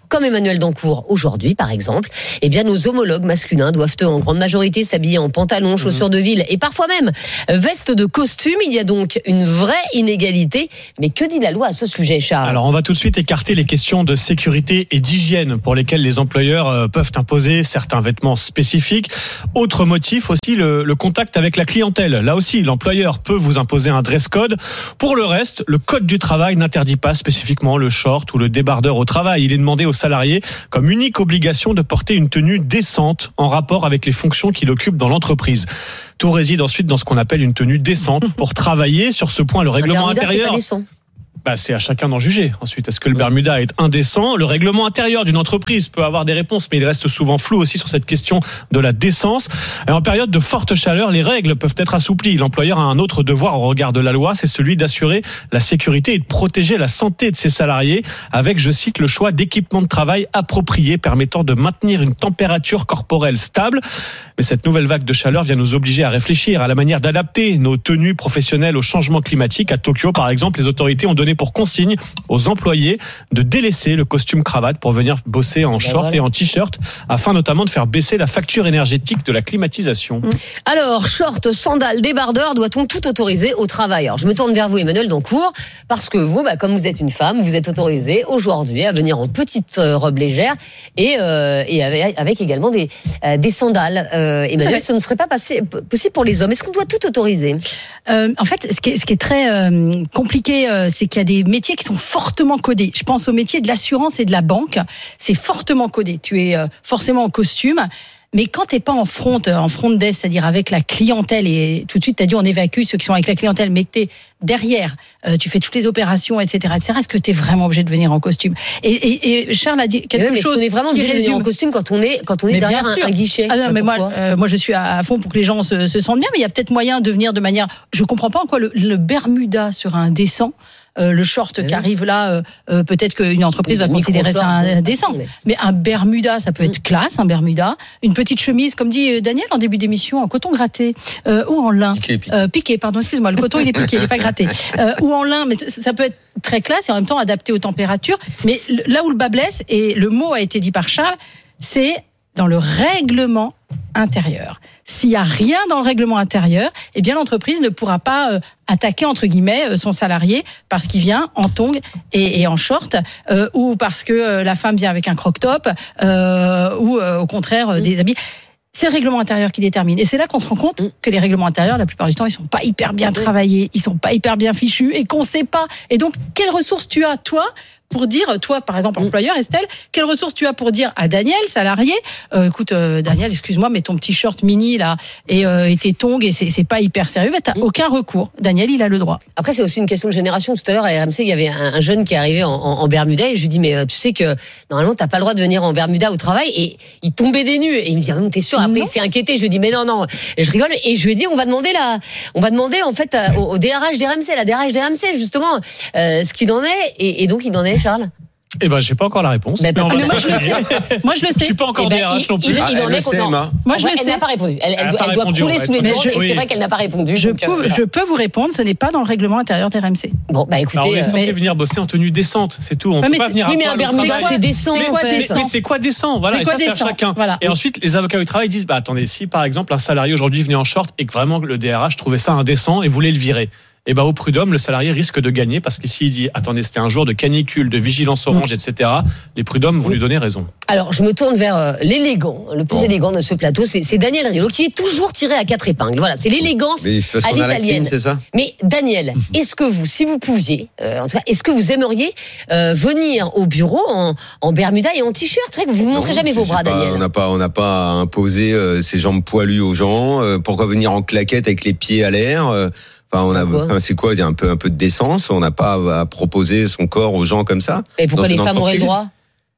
comme Emmanuel Dancourt aujourd'hui, par exemple, eh bien, nos homologues masculins doivent en grande majorité s'habiller en pantalon, chaussures de ville et parfois même veste de costume. Il y a donc une vraie inégalité. Mais que dit la loi à ce sujet, Charles ?
Alors, on va tout de suite écarter les questions de sécurité et d'hygiène pour lesquelles les employeurs peuvent imposer certains vêtements spécifiques. Autre motif aussi, le, le contact avec la clientèle. Là aussi, l'employeur peut vous imposer un dress code. Pour le reste, le code du travail n'interdit pas spécifiquement le short ou le débardeur au travail. Il est demandé aux salariés comme unique obligation de porter une tenue décente en rapport avec les fonctions qu'il occupe dans l'entreprise. Tout réside ensuite dans ce qu'on appelle une tenue décente pour travailler. Sur ce point, le règlement intérieur... Bah, c'est à chacun d'en juger. Ensuite, est-ce que le Bermuda est indécent ? Le règlement intérieur d'une entreprise peut avoir des réponses, mais il reste souvent flou aussi sur cette question de la décence. Et en période de forte chaleur, les règles peuvent être assouplies. L'employeur a un autre devoir au regard de la loi, c'est celui d'assurer la sécurité et de protéger la santé de ses salariés avec, je cite, le choix d'équipements de travail appropriés permettant de maintenir une température corporelle stable. Mais cette nouvelle vague de chaleur vient nous obliger à réfléchir à la manière d'adapter nos tenues professionnelles au changement climatique. À Tokyo, par exemple, les autorités ont donné pour consigne aux employés de délaisser le costume cravate pour venir bosser en short et en t-shirt afin notamment de faire baisser la facture énergétique de la climatisation.
Alors, short, sandales, débardeur, doit-on tout autoriser au travail ? Alors, je me tourne vers vous, Emmanuel Dancourt, parce que vous, bah, comme vous êtes une femme, vous êtes autorisée aujourd'hui à venir en petite robe légère et, euh, et avec, avec également des, euh, des sandales. Euh, Emmanuel, ce ne serait pas passé, possible pour les hommes. Est-ce qu'on doit tout autoriser ?
euh, En fait, ce qui est, ce qui est très euh, compliqué, euh, c'est qu'il y a des métiers qui sont fortement codés. Je pense au métier de l'assurance et de la banque. C'est fortement codé. Tu es euh, forcément en costume. Mais quand t'es pas en front, en front desk, c'est-à-dire avec la clientèle, et tout de suite t'as dit on évacue ceux qui sont avec la clientèle, mais que t'es derrière, euh, tu fais toutes les opérations, et cetera, et cetera. Est-ce que t'es vraiment obligé de venir en costume ? Et, et, et Charles a dit quelque
mais
chose.
On est vraiment obligé de venir en costume quand on est quand on est mais derrière un, un guichet.
Ah non, mais moi, euh, moi je suis à fond pour que les gens se, se sentent bien, mais il y a peut-être moyen de venir de manière. Je comprends pas en quoi le, le Bermuda sur un descend. Euh, le short qui arrive là, euh, peut-être qu'une entreprise va considérer ça indécent. Mais un Bermuda, ça peut être classe, un Bermuda. Une petite chemise, comme dit Daniel en début d'émission, en coton gratté euh, ou en lin.
Piqué, piqué.
Euh, piqué, pardon, excuse-moi, le coton il est piqué, il n'est pas gratté. Euh, ou en lin, mais ça peut être très classe et en même temps adapté aux températures. Mais là où le bas blesse, et le mot a été dit par Charles, c'est dans le règlement intérieur. S'il n'y a rien dans le règlement intérieur, eh bien l'entreprise ne pourra pas euh, attaquer entre guillemets euh, son salarié parce qu'il vient en tongs et, et en short euh, ou parce que euh, la femme vient avec un croc-top euh, ou euh, au contraire euh, des habits. C'est le règlement intérieur qui détermine. Et c'est là qu'on se rend compte que les règlements intérieurs, la plupart du temps, ils sont pas hyper bien travaillés, ils sont pas hyper bien fichus et qu'on sait pas. Et donc, quelles ressources tu as, toi, pour dire, toi, par exemple, employeur, Estelle, quelles ressources tu as pour dire à Daniel, salarié, euh, écoute, euh, Daniel, excuse-moi, mais ton petit short mini, là, et, euh, et tes tongs, et c'est, c'est pas hyper sérieux, bah, t'as aucun recours. Daniel, il a le droit.
Après, c'est aussi une question de génération. Tout à l'heure, à R M C, il y avait un, un jeune qui est arrivé en, en, en Bermuda, et je lui dis, mais euh, tu sais que, normalement, t'as pas le droit de venir en Bermuda au travail, et il tombait des nues. Et il me dit, ah, t'es sûr? Après, non. Il s'est inquiété. Je lui dis, mais non, non. Et je rigole, et je lui ai dit, on va demander la, on va demander, en fait, au, au D R H d'R M C, la D R H d'R M C, justement, euh, ce qu'il en est, et, et donc, il en est, Charles?
Eh ben, j'ai pas encore la réponse.
Mais parce mais moi, je le sais. Moi, je le sais.
Je suis pas encore
eh
D R H
ben,
non plus.
Il, il, il
ah,
en est
sait, Emma.
Moi, je
vrai,
le
elle
sais.
n'a pas répondu. Elle, elle,
elle,
elle doit
répondu,
crouler sous les
mais
bancs,
je,
et
oui.
c'est vrai qu'elle n'a pas répondu.
Je,
donc,
peux,
euh,
je peux vous répondre, ce n'est pas dans le règlement intérieur d'R M C.
Bon, bah écoutez.
Alors, on est censé
mais...
venir bosser en tenue décente, c'est tout. On
mais
peut pas venir
oui,
à
mais un Bermuda, c'est décent.
C'est quoi décent?
Mais c'est quoi décent? Voilà,
c'est
et
quoi
ça, c'est à
décent
chacun.
voilà.
Et ensuite, les avocats du travail disent, bah attendez, si par exemple un salarié aujourd'hui venait en short et que vraiment le D R H trouvait ça indécent et voulait le virer, et ben au prud'homme, le salarié risque de gagner parce que s'il dit attendez, c'était un jour de canicule, de vigilance orange, mmh. et cetera, les prud'hommes vont mmh. lui donner raison.
Alors, je me tourne vers euh, l'élégant, le plus oh. élégant de ce plateau, c'est, c'est Daniel Riolo qui est toujours tiré à quatre épingles. Voilà, c'est l'élégance
Mais c'est parce
à
qu'on a
l'italienne.
la clim, c'est ça ?
Mais Daniel, est-ce que vous, si vous pouviez, euh, en tout cas, est-ce que vous aimeriez euh, venir au bureau en, en Bermuda et en t-shirt? C'est vrai que vous ne montrez jamais vos bras, pas, Daniel.
On n'a pas, on n'a pas imposé euh, ses jambes poilues aux gens. Euh, pourquoi venir en claquette avec les pieds à l'air euh, Enfin, on a, enfin, c'est quoi? Il y a un peu, un peu de décence. On n'a pas à proposer son corps aux gens comme ça.
Et pourquoi les femmes auraient le droit?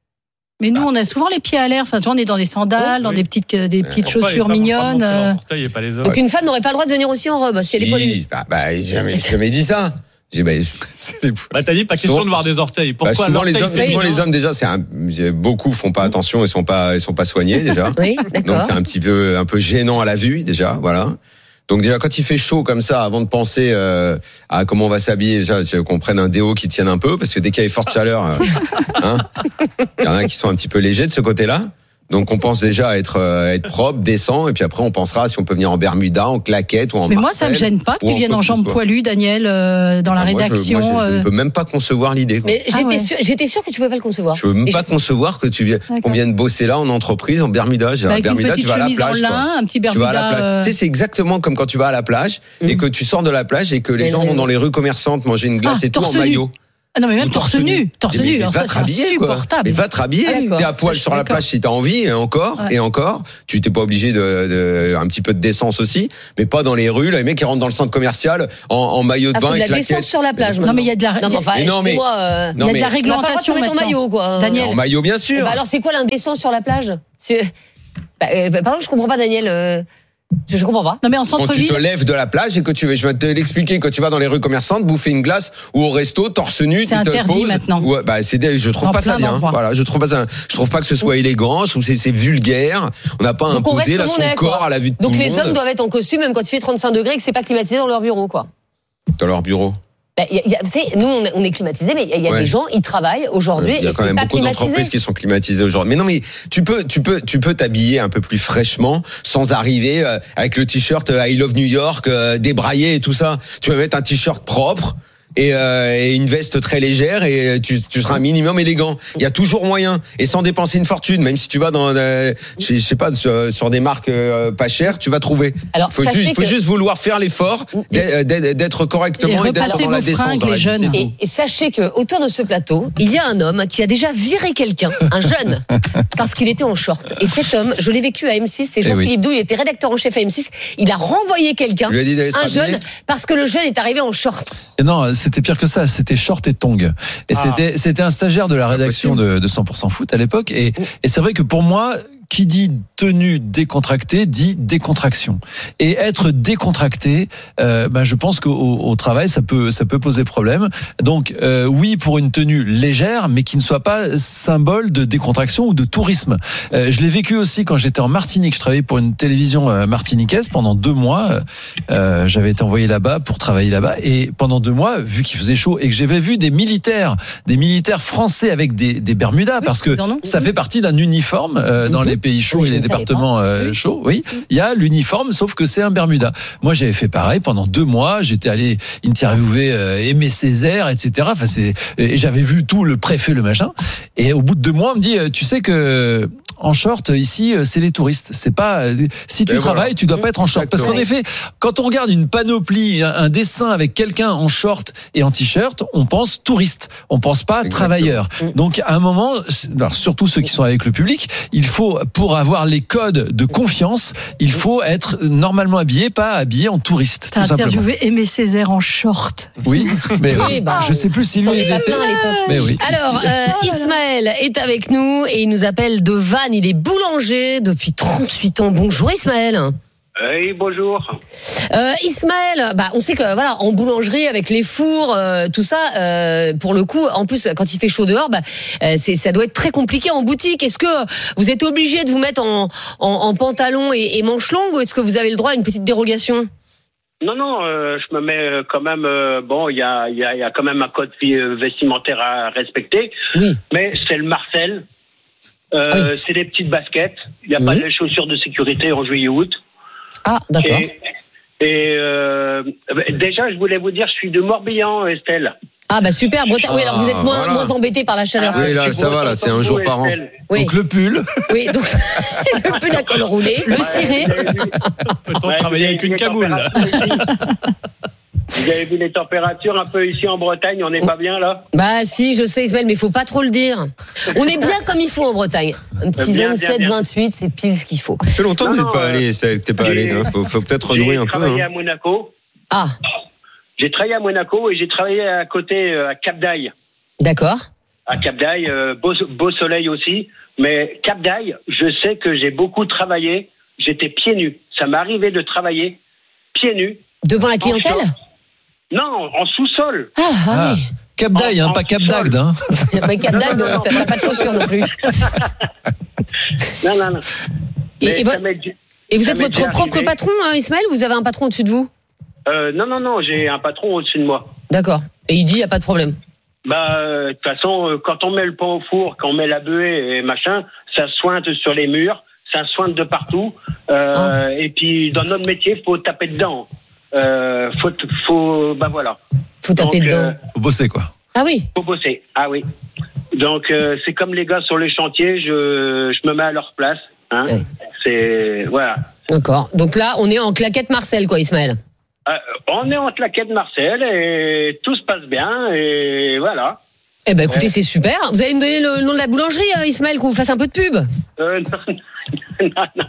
Mais nous, on a souvent les pieds à l'air. Enfin, tu vois, on est dans des sandales, oh, dans oui. des petites, des petites
Pourquoi
chaussures mignonnes. Euh...
Portail et pas les hommes.
Donc, une femme n'aurait pas le droit de venir aussi en robe si elle est poilue.
Bah, bah, j'ai jamais, j'ai jamais dit ça. J'ai, bah,
bah, t'as dit pas question souvent, de voir des orteils. Pourquoi
bah, souvent les hommes,
fait,
souvent les hommes déjà, c'est un, beaucoup font pas attention, ils sont pas, ils sont pas soignés déjà.
Oui, d'accord.
Donc c'est un petit peu, un peu gênant à la vue déjà, voilà. Donc déjà quand il fait chaud comme ça, avant de penser euh, à comment on va s'habiller, déjà qu'on prenne un déo qui tienne un peu, parce que dès qu'il y a forte chaleur, euh, hein, il y en a qui sont un petit peu légers de ce côté-là. Donc on pense déjà à être, euh, être propre, décent, et puis après on pensera si on peut venir en bermuda, en claquette ou en
Mais
Marcel,
moi ça me gêne pas que tu viennes en jambes poilues, Daniel, euh, dans la
ah, moi,
rédaction.
Je, moi, je, je
euh...
ne peux même pas concevoir l'idée.
Mais j'étais
ah ouais.
sûr, j'étais sûr que tu pouvais pas le concevoir.
Je peux même
Et
pas
je...
concevoir que tu viennes, qu'on vienne bosser là en entreprise en bermuda. J'ai
bah,
un
avec
bermuda,
une petite
tu vas à la
chemise
plage.
en lin,
quoi.
un petit
Tu vas à la
bermuda.
plage.
Euh...
Tu sais, c'est exactement comme quand tu vas à la plage mmh. et que tu sors de la plage et que les
mais
gens
non,
vont
mais...
dans les rues commerçantes manger une glace
ah,
et tout en
nu.
maillot.
Ah non mais même torse nu, torse nu,
mais
alors
va
ça
te
c'est
rhabiller,
insupportable.
Mais va te rhabiller,
ah,
t'es à poil sur la plage si t'as envie, et encore, ouais. et encore, tu t'es pas obligé de, de, un petit peu de décence aussi, mais pas dans les rues, là, les mecs qui rentrent dans le centre commercial en, en maillot de
ah,
bain
faut
et
de la décence sur la plage.
Non mais il y a de la,
non, mais enfin,
non, mais,
euh,
il y a de la réglementation
maintenant. En maillot quoi.
Daniel.
En maillot bien sûr.
Bah alors c'est quoi l'indécence sur la plage? Bah, euh, pardon, je comprends pas Daniel. Euh... Je, je comprends pas.
Non mais en
centre-ville. Quand tu te lèves de la plage et que tu je vais te l'expliquer, quand tu vas dans les rues commerçantes, bouffer une glace ou au resto, torse nu,
c'est
tu te
interdit
poses.
maintenant.
Ouais, bah c'est je trouve
dans
pas ça bien.
D'endroits.
Voilà, je trouve pas ça. Je trouve pas que ce soit élégant. Je trouve que c'est vulgaire. On n'a pas
donc
imposé là son
est,
corps
quoi.
à la vue de
donc
tout le monde.
Donc les hommes doivent être en costume même quand il fait trente-cinq degrés et que c'est pas climatisé dans leur bureau quoi.
Dans leur bureau.
Bah, y a, y a, vous savez, nous on est, on est climatisés, mais il y a, y a ouais. des gens, ils travaillent aujourd'hui.
Il y a
et
quand même
pas
beaucoup
climatisé.
d'entreprises qui sont climatisées aujourd'hui. Mais non, mais tu peux, tu peux, tu peux t'habiller un peu plus fraîchement sans arriver euh, avec le t-shirt euh, I Love New York euh, débraillé et tout ça. Tu peux mettre un t-shirt propre. Et, euh, et une veste très légère et tu, tu seras un minimum élégant. Il y a toujours moyen et sans dépenser une fortune. Même si tu vas dans, euh, je, je sais pas, sur, sur des marques euh, pas chères, tu vas trouver.
Alors,
faut juste, faut que... juste vouloir faire l'effort d'être correctement et, et d'être dans la décence. Dans la
jeunes.
Et, et sachez que autour de ce plateau, il y a un homme qui a déjà viré quelqu'un, un jeune, parce qu'il était en short. Et cet homme, je l'ai vécu à M six. C'est Jean-Philippe oui. Doux. Il était rédacteur en chef à M six. Il a renvoyé quelqu'un, un jeune, parce que le jeune est arrivé en short.
Et non. C'était pire que ça, c'était short et tongs. Et ah. c'était, c'était un stagiaire de la rédaction de, de cent pour cent foot à l'époque. Et, et c'est vrai que pour moi, qui dit tenue décontractée dit décontraction. Et être décontracté, euh, ben je pense qu'au au travail ça peut ça peut poser problème. Donc euh, oui pour une tenue légère, mais qui ne soit pas symbole de décontraction ou de tourisme. Euh, je l'ai vécu aussi quand j'étais en Martinique. Je travaillais pour une télévision euh, martiniquaise pendant deux mois. Euh, j'avais été envoyé là-bas pour travailler là-bas et pendant deux mois, vu qu'il faisait chaud et que j'avais vu des militaires, des militaires français avec des, des bermudas, oui, parce que ça fait partie d'un uniforme euh, dans les pays chauds oui, et les départements euh, oui. chauds, oui, il y a l'uniforme, sauf que c'est un bermuda. Moi, j'avais fait pareil pendant deux mois. J'étais allé interviewer euh, Aimé Césaire, et cetera. Enfin, c'est, et j'avais vu tout le préfet, le machin. Et au bout de deux mois, on me dit, tu sais que en short ici, c'est les touristes. C'est pas si tu et travailles, voilà. tu dois pas être en short. Parce qu'en effet, quand on regarde une panoplie, un, un dessin avec quelqu'un en short et en t-shirt, on pense touriste. On pense pas Exactement. travailleur. Donc à un moment, alors, surtout ceux qui sont avec le public, il faut pour avoir les codes de confiance, il faut être normalement habillé, pas habillé en touriste.
T'as interviewé Aimé Césaire en short.
Oui, mais oui, bah, je sais plus si lui il était.
Mais oui. Alors euh, Ismaël est avec nous et il nous appelle de Vannes. Il est boulanger depuis trente-huit ans. Bonjour Ismaël.
Oui, bonjour.
Euh, Ismaël, bah, on sait que voilà, en boulangerie avec les fours, euh, tout ça, euh, pour le coup, en plus quand il fait chaud dehors, bah, euh, c'est, ça doit être très compliqué en boutique. Est-ce que vous êtes obligé de vous mettre en, en, en pantalon et, et manches longues ou est-ce que vous avez le droit à une petite dérogation ?
Non, non, euh, je me mets quand même. Euh, bon, il y a, y a, y a quand même un code vestimentaire à respecter.
Oui.
Mais c'est le Marcel. Euh, oui. C'est des petites baskets. Il n'y a oui. pas de chaussures de sécurité en juillet-août.
Ah, d'accord.
Et, et euh, déjà, je voulais vous dire, je suis de Morbihan, Estelle.
Ah bah super, Bretagne. Ah, oui, alors vous êtes moins, voilà. moins embêté par la chaleur.
Ah, oui, là, ça va, là, c'est un jour par an.
Oui.
Donc le pull.
Oui, donc le pull à col roulé, le ciré.
Peut-on ouais, travailler avec une cagoule?
Vous avez vu les températures un peu ici en Bretagne, on n'est pas bien là?
Bah si, je sais Ismaël, mais il faut pas trop le dire. On est bien comme il faut en Bretagne. Un petit bien, vingt-sept, vingt-huit, c'est pile ce qu'il faut.
Ça fait longtemps que vous n'êtes pas allé, t'es pas allé. Il faut, faut peut-être renouer un peu.
J'ai travaillé
hein.
à Monaco.
Ah.
J'ai travaillé à Monaco et j'ai travaillé à côté à Cap d'Aille.
D'accord.
À Cap d'Aille, euh, beau, beau soleil aussi. Mais Cap d'Aille, je sais que j'ai beaucoup travaillé. J'étais pieds nus. Ça m'est arrivé de travailler pieds nus.
Devant la clientèle?
Non, en sous-sol.
Ah, ah, ah oui.
Cap d'Aille, hein, pas Cap d'Agde. Hein.
Pas Cap d'Agde, t'as pas de chaussures non plus.
Non, non, non.
Et, et, votre, Et vous
Ça
êtes
m'est
votre
déjà
propre
arrivé.
patron, hein, Ismaël, ou vous avez un patron au-dessus de vous?
Euh, non, non, non, j'ai un patron au-dessus de moi.
D'accord. Et il dit, il n'y a pas de problème.
Bah, euh, de toute façon, euh, quand on met le pain au four, quand on met la buée et machin, ça sointe sur les murs, ça sointe de partout. Euh,
Ah.
Et puis, dans notre métier, faut taper dedans. Euh, faut, faut, bah voilà.
Faut taper
Donc,
dedans.
euh,
Faut bosser, quoi.
Ah oui.
Faut bosser. Ah oui. Donc, euh, c'est comme les gars sur les chantiers, je, je me mets à leur place. Hein.
Ouais.
C'est, voilà.
D'accord. Donc là, on est en claquette Marcel, quoi, Ismaël.
Euh, on est en claquette Marcel et tout se passe bien et voilà.
Eh ben, écoutez,
Ouais.
c'est super. Vous allez me donner le nom de la boulangerie, euh, Ismaël, qu'on vous fasse un peu de pub.
Euh, non, non, non.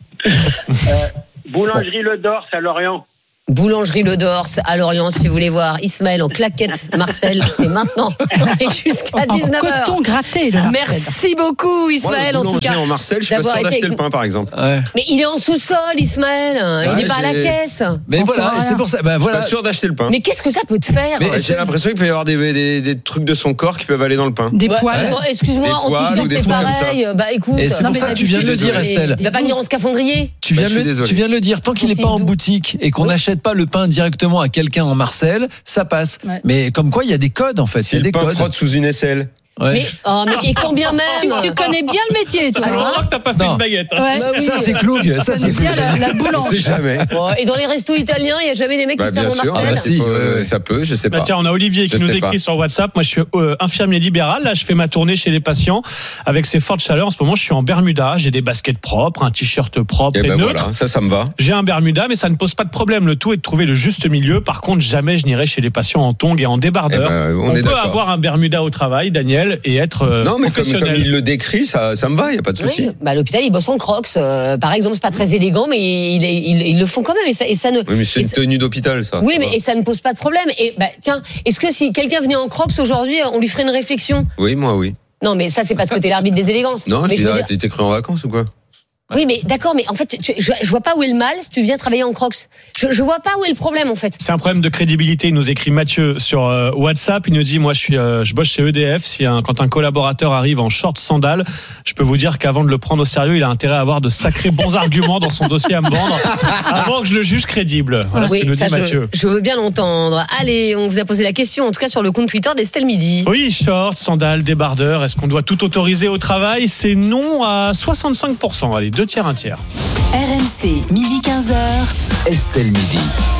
Euh, boulangerie Le Dors à Lorient.
Boulangerie Le Dors à Lorient, si vous voulez voir Ismaël en claquette Marcel, c'est maintenant et jusqu'à
En
dix-neuf heures.
coton gratté, le Marcel.
Merci beaucoup, Ismaël,
Moi, le
en tout cas.
boulanger en Marcel, je suis pas
d'avoir
sûr
été
d'acheter
avec
le pain, par exemple.
Ouais.
Mais il est en sous-sol, Ismaël. Il
Ouais,
n'est pas à la
j'ai-
caisse.
Mais
On
voilà,
saura
et c'est
rien.
pour ça. Ben
Je suis
voilà.
pas sûr d'acheter le pain.
Mais qu'est-ce que ça peut te faire
Mais j'ai l'impression qu'il peut y avoir des, des, des trucs de son corps qui peuvent aller dans le pain.
Des
Ouais,
poils.
attends, excuse-moi,
Des
en
poils
t-shirt
ou des
c'est
trucs comme
pareil. Bah écoute,
Et c'est
Non,
pour
mais
ça que tu viens de le dire,
d'habitude,
Estelle.
il va pas venir en scaphandrier.
Tu
Bah,
viens,
je
de
suis
le,
désolé.
tu viens de le dire, tant qu'il n'est
C'est
pas en
doux.
boutique et qu'on
Oui.
n'achète pas le pain directement à quelqu'un en Marcel, ça passe.
Ouais.
Mais comme quoi, il y a des codes en fait. Il
Si
y a
le
des
pain
codes.
frotte sous une aisselle.
Ouais.
Mais, oh, mais et combien même
Tu, tu connais bien le métier, toi.
C'est
Ah,
hein
longtemps que t'as pas fait
Non.
une baguette. hein.
Ouais.
Bah oui.
Ça c'est Cloug, ça
Tu
c'est
connais
Cloug.
bien la, la
On
boulange.
sait jamais.
Oh, et dans les restos italiens, il n'y a jamais des mecs
Bah,
qui servent
bien
en
sûr,
Marcel.
Ah, bah, si,
euh,
ouais.
ça peut, je sais
Bah
pas.
tiens, on a Olivier qui
Je
nous
sais
écrit
pas.
sur WhatsApp. Moi, je suis euh, infirmier libéral. Là, je fais ma tournée chez les patients avec ces fortes chaleurs. En ce moment, je suis en Bermuda. J'ai des baskets propres, un t-shirt propre
Et
et,
ben
neutre.
voilà, ça, ça me va.
J'ai un Bermuda, mais ça ne pose pas de problème. Le tout est de trouver le juste milieu. Par contre, jamais je n'irai chez les patients en tongs et en débardeur.
Eh ben, on
on
est
peut
d'accord.
avoir un Bermuda au travail, Daniel, et être euh,
Non, mais comme,
professionnel.
comme il le décrit, ça, ça me va, il n'y a pas de souci.
Oui, bah, à l'hôpital, ils bossent en crocs. euh, par exemple, c'est pas très élégant, mais ils, ils, ils le font quand même. Et ça, et ça ne.
Oui, mais c'est
et
une
ça-
tenue d'hôpital, ça.
Oui,
tu
mais
vois.
et ça ne pose pas de problème. Et bah tiens, est-ce que si quelqu'un venait en crocs aujourd'hui, on lui ferait une réflexion?
Oui, moi, oui.
Non, mais ça, c'est parce que t'es l'arbitre des élégances.
Non,
mais
je dis,
veux
ah,
dire-
t'es t'es cru en vacances ou quoi?
Oui, mais d'accord, mais en fait, tu- je, je vois pas où est le mal si tu viens travailler en crocs. Je, je vois pas où est le problème, en fait.
C'est un problème de crédibilité. Il nous écrit Mathieu sur euh, WhatsApp. Il nous dit, moi, je suis, euh, je bosse chez E D F. Si un, quand un collaborateur arrive en short sandales, je peux vous dire qu'avant de le prendre au sérieux, il a intérêt à avoir de sacrés bons arguments dans son dossier à me vendre avant que je le juge crédible. Voilà ce que
Oui,
nous
ça,
dit Mathieu.
je, je veux bien l'entendre. Allez, on vous a posé la question, en tout cas sur le compte Twitter d'Estelle Midi.
Oui, shorts, sandales, débardeurs. Est-ce qu'on doit tout autoriser au travail? C'est non à soixante-cinq pour cent. Allez, deux tiers, un tiers.
R M C, midi quinze heures.
Estelle Midi.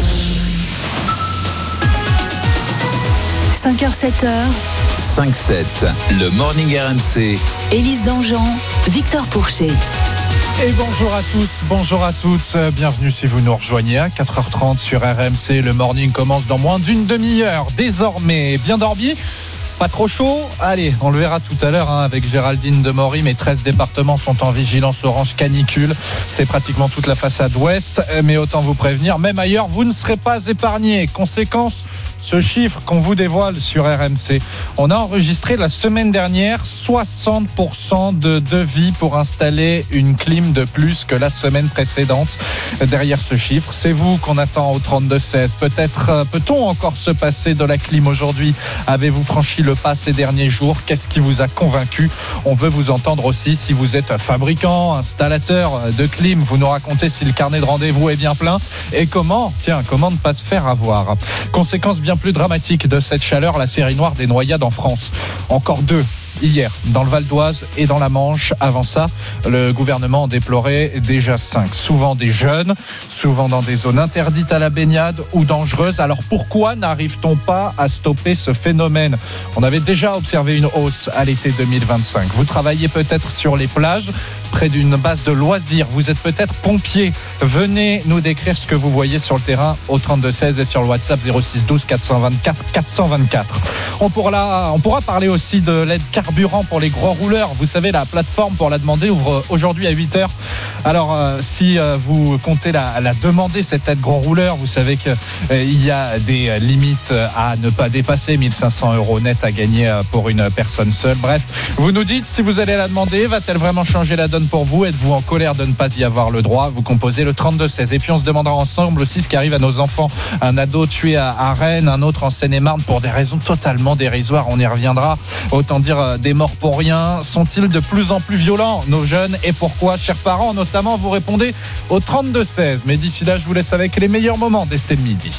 cinq heures, sept heures.
cinq sept. Le Morning R M C.
Élise Dangean, Victor Pourchet.
Et bonjour à tous, bonjour à toutes, bienvenue si vous nous rejoignez à quatre heures trente sur R M C. Le morning commence dans moins d'une demi-heure. Désormais, bien dormi? Pas trop chaud? Allez, on le verra tout à l'heure hein, avec Géraldine Demory. Mais treize départements sont en vigilance orange canicule. C'est pratiquement toute la façade ouest. Mais autant vous prévenir, même ailleurs, vous ne serez pas épargnés. Conséquence, ce chiffre qu'on vous dévoile sur R M C. On a enregistré la semaine dernière soixante pour cent de devis pour installer une clim de plus que la semaine précédente. Derrière ce chiffre, c'est vous qu'on attend au trente-deux seize. Peut-être peut-on encore se passer de la clim aujourd'hui? Avez-vous franchi le pas ces derniers jours? Qu'est-ce qui vous a convaincu? On veut vous entendre aussi si vous êtes fabricant, installateur de clim. Vous nous racontez si le carnet de rendez-vous est bien plein et comment, tiens, comment ne pas se faire avoir. Conséquence bien plus dramatique de cette chaleur, la série noire des noyades en France. Encore deux hier, dans le Val d'Oise et dans la Manche. Avant ça, le gouvernement en déplorait déjà cinq. Souvent des jeunes, souvent dans des zones interdites à la baignade ou dangereuses. Alors pourquoi n'arrive-t-on pas à stopper ce phénomène? On avait déjà observé une hausse à l'été deux mille vingt-cinq. Vous travaillez peut-être sur les plages, près d'une base de loisirs. Vous êtes peut-être pompier. Venez nous décrire ce que vous voyez sur le terrain au trente-deux seize et sur le WhatsApp zéro six douze quatre cent vingt-quatre quatre cent vingt-quatre. On pourra, on pourra parler aussi de l'aide carburant pour les gros rouleurs. Vous savez, la plateforme pour la demander ouvre aujourd'hui à huit heures. Alors, euh, si euh, vous comptez la, la demander, cette aide gros rouleur, vous savez qu'il euh, y a des limites à ne pas dépasser, mille cinq cents euros net à gagner pour une personne seule. Bref, vous nous dites si vous allez la demander, va-t-elle vraiment changer la donne sonne pour vous. Êtes-vous en colère de ne pas y avoir le droit? Vous composez le trente-deux seize. Et puis on se demandera ensemble aussi ce qui arrive à nos enfants. Un ado tué à, à Rennes, un autre en Seine-et-Marne pour des raisons totalement dérisoires. On y reviendra. Autant dire des morts pour rien. Sont-ils de plus en plus violents, nos jeunes? Et pourquoi, chers parents, notamment, vous répondez au trente-deux seize. Mais d'ici là, je vous laisse avec les meilleurs moments d'Estelle Midi.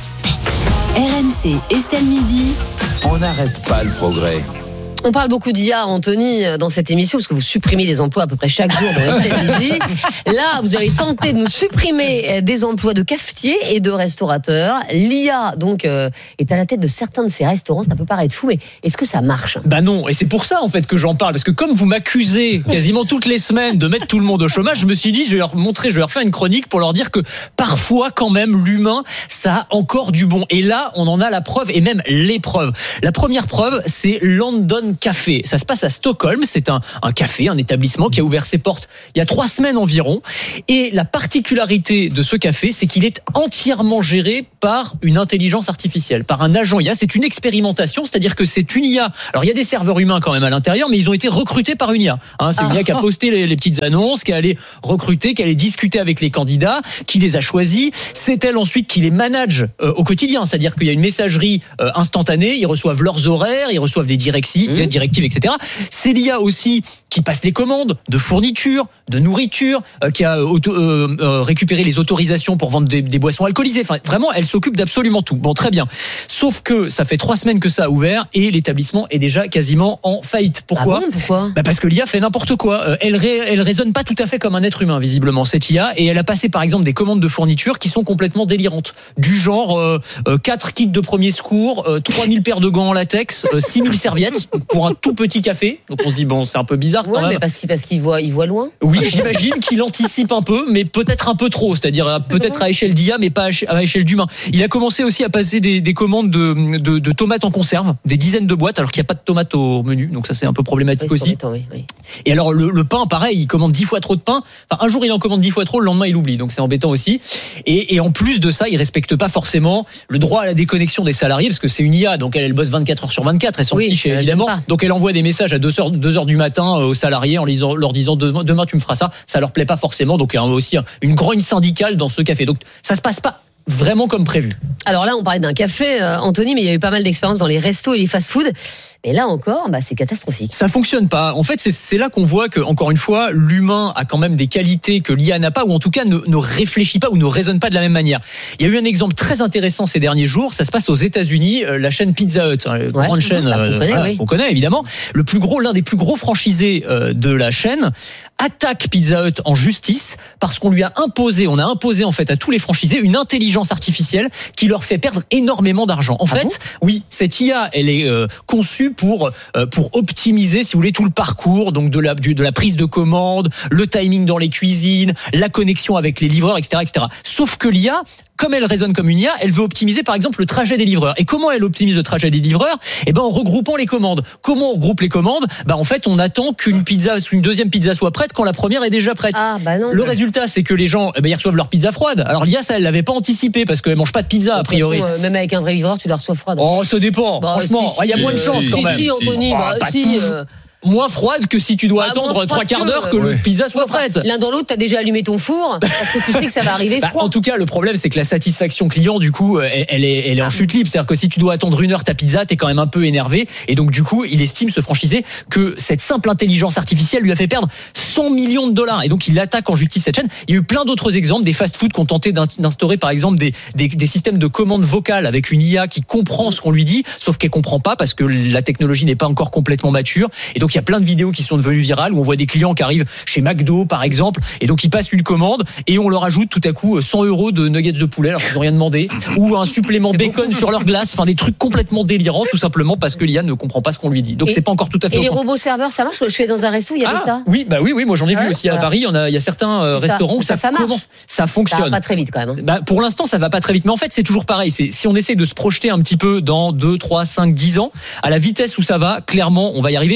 R M C, Estelle Midi.
On n'arrête pas le progrès.
On parle beaucoup d'I A, Anthony, dans cette émission, parce que vous supprimez des emplois à peu près chaque jour dans Estelle Midi. Là, vous avez tenté de nous supprimer des emplois de cafetiers et de restaurateurs. L'I A, donc, euh, est à la tête de certains de ces restaurants. Ça peut paraître fou, mais est-ce que ça marche?
Bah non, et c'est pour ça, en fait, que j'en parle. Parce que comme vous m'accusez quasiment toutes les semaines de mettre tout le monde au chômage, je me suis dit, je vais leur montrer, je vais leur faire une chronique pour leur dire que parfois, quand même, l'humain, ça a encore du bon. Et là, on en a la preuve, et même les preuves. La première preuve, c'est London Café. Ça se passe à Stockholm. C'est un, un café, un établissement qui a ouvert ses portes il y a trois semaines environ. Et la particularité de ce café, c'est qu'il est entièrement géré par une intelligence artificielle, par un agent I A. C'est une expérimentation, c'est-à-dire que c'est une I A. Alors, il y a des serveurs humains quand même à l'intérieur, mais ils ont été recrutés par une I A. Hein, c'est une I A qui a posté les, les petites annonces, qui est allée recruter, qui est allée discuter avec les candidats, qui les a choisis. C'est elle ensuite qui les manage euh, au quotidien. C'est-à-dire qu'il y a une messagerie euh, instantanée. Ils reçoivent leurs horaires, ils reçoivent des directives, mmh. des directives, et cetera. C'est l'I A aussi qui passe les commandes de fourniture, de nourriture, euh, qui a auto, euh, euh, récupéré les autorisations pour vendre des, des boissons alcoolisées. Enfin, vraiment, elle s'occupe d'absolument tout. Bon, très bien. Sauf que ça fait trois semaines que ça a ouvert et l'établissement est déjà quasiment en faillite. Pourquoi ?
Ah bon, pourquoi ?
Bah parce que l'I A fait n'importe quoi. Euh, elle, ré, elle raisonne pas tout à fait comme un être humain, visiblement, cette I A. Et elle a passé, par exemple, des commandes de fourniture qui sont complètement délirantes. Du genre euh, euh, quatre kits de premier secours, euh, trois mille paires de gants en latex, euh, six mille serviettes pour un tout petit café. Donc on se dit, bon, c'est un peu bizarre quand
ouais,
même.
Mais parce qu'il, parce qu'il voit, il voit loin.
Oui, j'imagine qu'il anticipe un peu, mais peut-être un peu trop. C'est-à-dire c'est peut-être vrai. À échelle d'I A, mais pas à échelle d'humain. Il a commencé aussi à passer des, des commandes de, de, de tomates en conserve, des dizaines de boîtes, alors qu'il n'y a pas de tomates au menu. Donc ça, c'est un peu problématique oui, aussi. Oui, oui. Et alors, le, le pain, pareil, il commande dix fois trop de pain. Enfin, un jour, il en commande dix fois trop, le lendemain, il oublie. Donc c'est embêtant aussi. Et, et en plus de ça, il respecte pas forcément le droit à la déconnexion des salariés, parce que c'est une I A, donc elle, elle bosse vingt-quatre heures sur vingt-quatre, elle s'en oui, fiche évidemment. Donc elle envoie des messages à deux heures du matin aux salariés en leur disant demain tu me feras ça. Ça leur plaît pas forcément. Donc il y a aussi une grogne syndicale dans ce café. Donc ça se passe pas vraiment comme prévu.
Alors là, on parlait d'un café, euh, Anthony, mais il y a eu pas mal d'expériences dans les restos et les fast-food. Et là encore, bah, c'est catastrophique.
Ça fonctionne pas. En fait, c'est, c'est là qu'on voit que, encore une fois, l'humain a quand même des qualités que l'I A n'a pas, ou en tout cas ne, ne réfléchit pas ou ne raisonne pas de la même manière. Il y a eu un exemple très intéressant ces derniers jours. Ça se passe aux États-Unis, euh, la chaîne Pizza Hut, hein, ouais, grande chaîne bah, qu'on connaît, euh, oui. qu'on connaît évidemment. Le plus gros, l'un des plus gros franchisés euh, de la chaîne attaque Pizza Hut en justice parce qu'on lui a imposé, on a imposé en fait à tous les franchisés une intelligence artificielle qui leur fait perdre énormément d'argent. En ah fait, bon oui, cette I A, elle est euh, conçue pour euh, pour optimiser, si vous voulez, tout le parcours, donc de la du, de la prise de commande, le timing dans les cuisines, la connexion avec les livreurs, et cetera, et cetera. Sauf que l'I A, comme elle raisonne comme une I A, elle veut optimiser par exemple le trajet des livreurs. Et comment elle optimise le trajet des livreurs ? Eh ben en regroupant les commandes. Comment on regroupe les commandes ? Ben en fait, on attend qu'une pizza, une deuxième pizza soit prête quand la première est déjà prête.
Ah, bah non,
le
mais...
résultat, c'est que les gens, eh ben ils reçoivent leur pizza froide. Alors l'I A, ça, elle l'avait pas anticipé parce qu'elle mange pas de pizza a priori.
Façon, euh, même avec un vrai livreur, tu la reçois froide.
Oh, ça dépend. Bah, franchement, il si, y a moins de chance
si,
quand
si,
même.
Si, Anthony, bah,
oh,
si. Euh...
moins froide que si tu dois ah, attendre trois quarts d'heure que ouais. le pizza soit prête.
L'un dans l'autre, t'as déjà allumé ton four parce que tu sais que ça va arriver froid.
Bah, en tout cas, le problème, c'est que la satisfaction client, du coup, elle, elle est, elle est en chute libre. C'est-à-dire que si tu dois attendre une heure ta pizza, t'es quand même un peu énervé. Et donc, du coup, il estime, ce franchisé, que cette simple intelligence artificielle lui a fait perdre cent millions de dollars. Et donc, il attaque en justice cette chaîne. Il y a eu plein d'autres exemples, des fast-food qui ont tenté d'instaurer, par exemple, des, des, des systèmes de commande vocale avec une I A qui comprend ce qu'on lui dit, sauf qu'elle comprend pas parce que la technologie n'est pas encore complètement mature. Et donc, il y a plein de vidéos qui sont devenues virales où on voit des clients qui arrivent chez McDo par exemple et donc ils passent une commande et on leur ajoute tout à coup cent euros de nuggets de poulet alors qu'ils n'ont rien demandé ou un supplément bacon sur leur glace, enfin des trucs complètement délirants tout simplement parce que l'I A ne comprend pas ce qu'on lui dit. Donc et, c'est pas encore tout à fait.
Et les robots serveurs, ça marche ? Je suis dans un resto, il y avait
ah,
ça.
Oui, bah oui, oui, moi j'en ai ouais, vu aussi à Paris. Il y en a, il y a certains euh, restaurants où ça, ça, ça commence, ça fonctionne. Ça
va pas très vite quand même. Hein.
Bah, pour l'instant, ça va pas très vite, mais en fait c'est toujours pareil. C'est si on essaie de se projeter un petit peu dans deux, trois, cinq, dix ans, à la vitesse où ça va, clairement, on va y arriver. Là, ce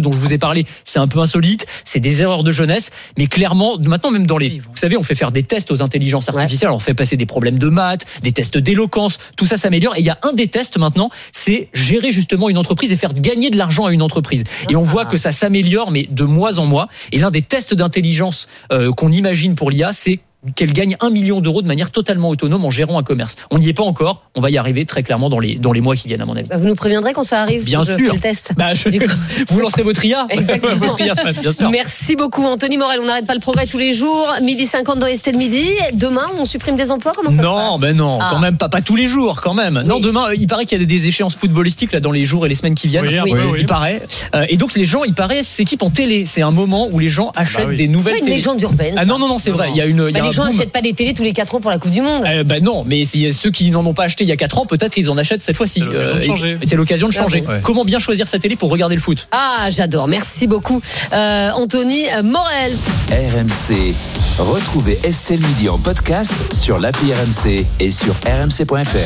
dont je vous ai parlé, c'est un peu insolite, c'est des erreurs de jeunesse, mais clairement, maintenant même dans les, vous savez, on fait faire des tests aux intelligences artificielles, alors on fait passer des problèmes de maths, des tests d'éloquence, tout ça s'améliore. Et il y a un des tests maintenant, c'est gérer justement une entreprise et faire gagner de l'argent à une entreprise. Et on voit que ça s'améliore, mais de mois en mois. Et l'un des tests d'intelligence euh, qu'on imagine pour l'I A, c'est qu'elle gagne un million d'euros de manière totalement autonome en gérant un commerce. On n'y est pas encore, on va y arriver très clairement dans les, dans les mois qui viennent à mon avis.
Vous nous préviendrez quand ça arrive?
Bien sûr.
Le test.
Bah, je, vous lancerez votre I A.
Exactement.
Votre I A, bien sûr.
Merci beaucoup Anthony Morel, on n'arrête pas le progrès tous les jours. midi cinquante dans Estelle Midi. Demain, on supprime des emplois? Comment ça
non,
se passe?
ben non,
ah.
quand même pas, pas tous les jours quand même. Oui. Non, demain, il paraît qu'il y a des échéances footballistiques là dans les jours et les semaines qui viennent.
Oui,
oui,
oui,
il
oui.
paraît. Euh, et donc les gens, il paraît, s'équipent en télé. C'est un moment où les gens achètent
bah oui.
des nouvelles
c'est une
télé.
légende urbaine.
Ah non non non, c'est
non,
vrai.
Non.
Il y a une.
Bah,
il y a
les
un
gens
boom.
n'achètent pas des télés tous les quatre ans pour la Coupe du Monde.
Euh, bah non, mais si, ceux qui n'en ont pas acheté il y a quatre ans, peut-être ils en achètent cette fois-ci.
C'est l'occasion de changer.
Euh, c'est l'occasion de changer.
Ah bon, ouais.
Comment bien choisir sa télé pour regarder le foot?
Ah, j'adore. Merci beaucoup, euh, Anthony Morel.
R M C. Retrouvez Estelle Midi en podcast sur l'appli R M C et sur r m c point f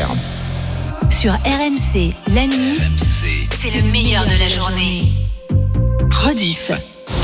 r.
Sur R M C, la nuit,
R M C.
c'est le meilleur de la journée. Rediff.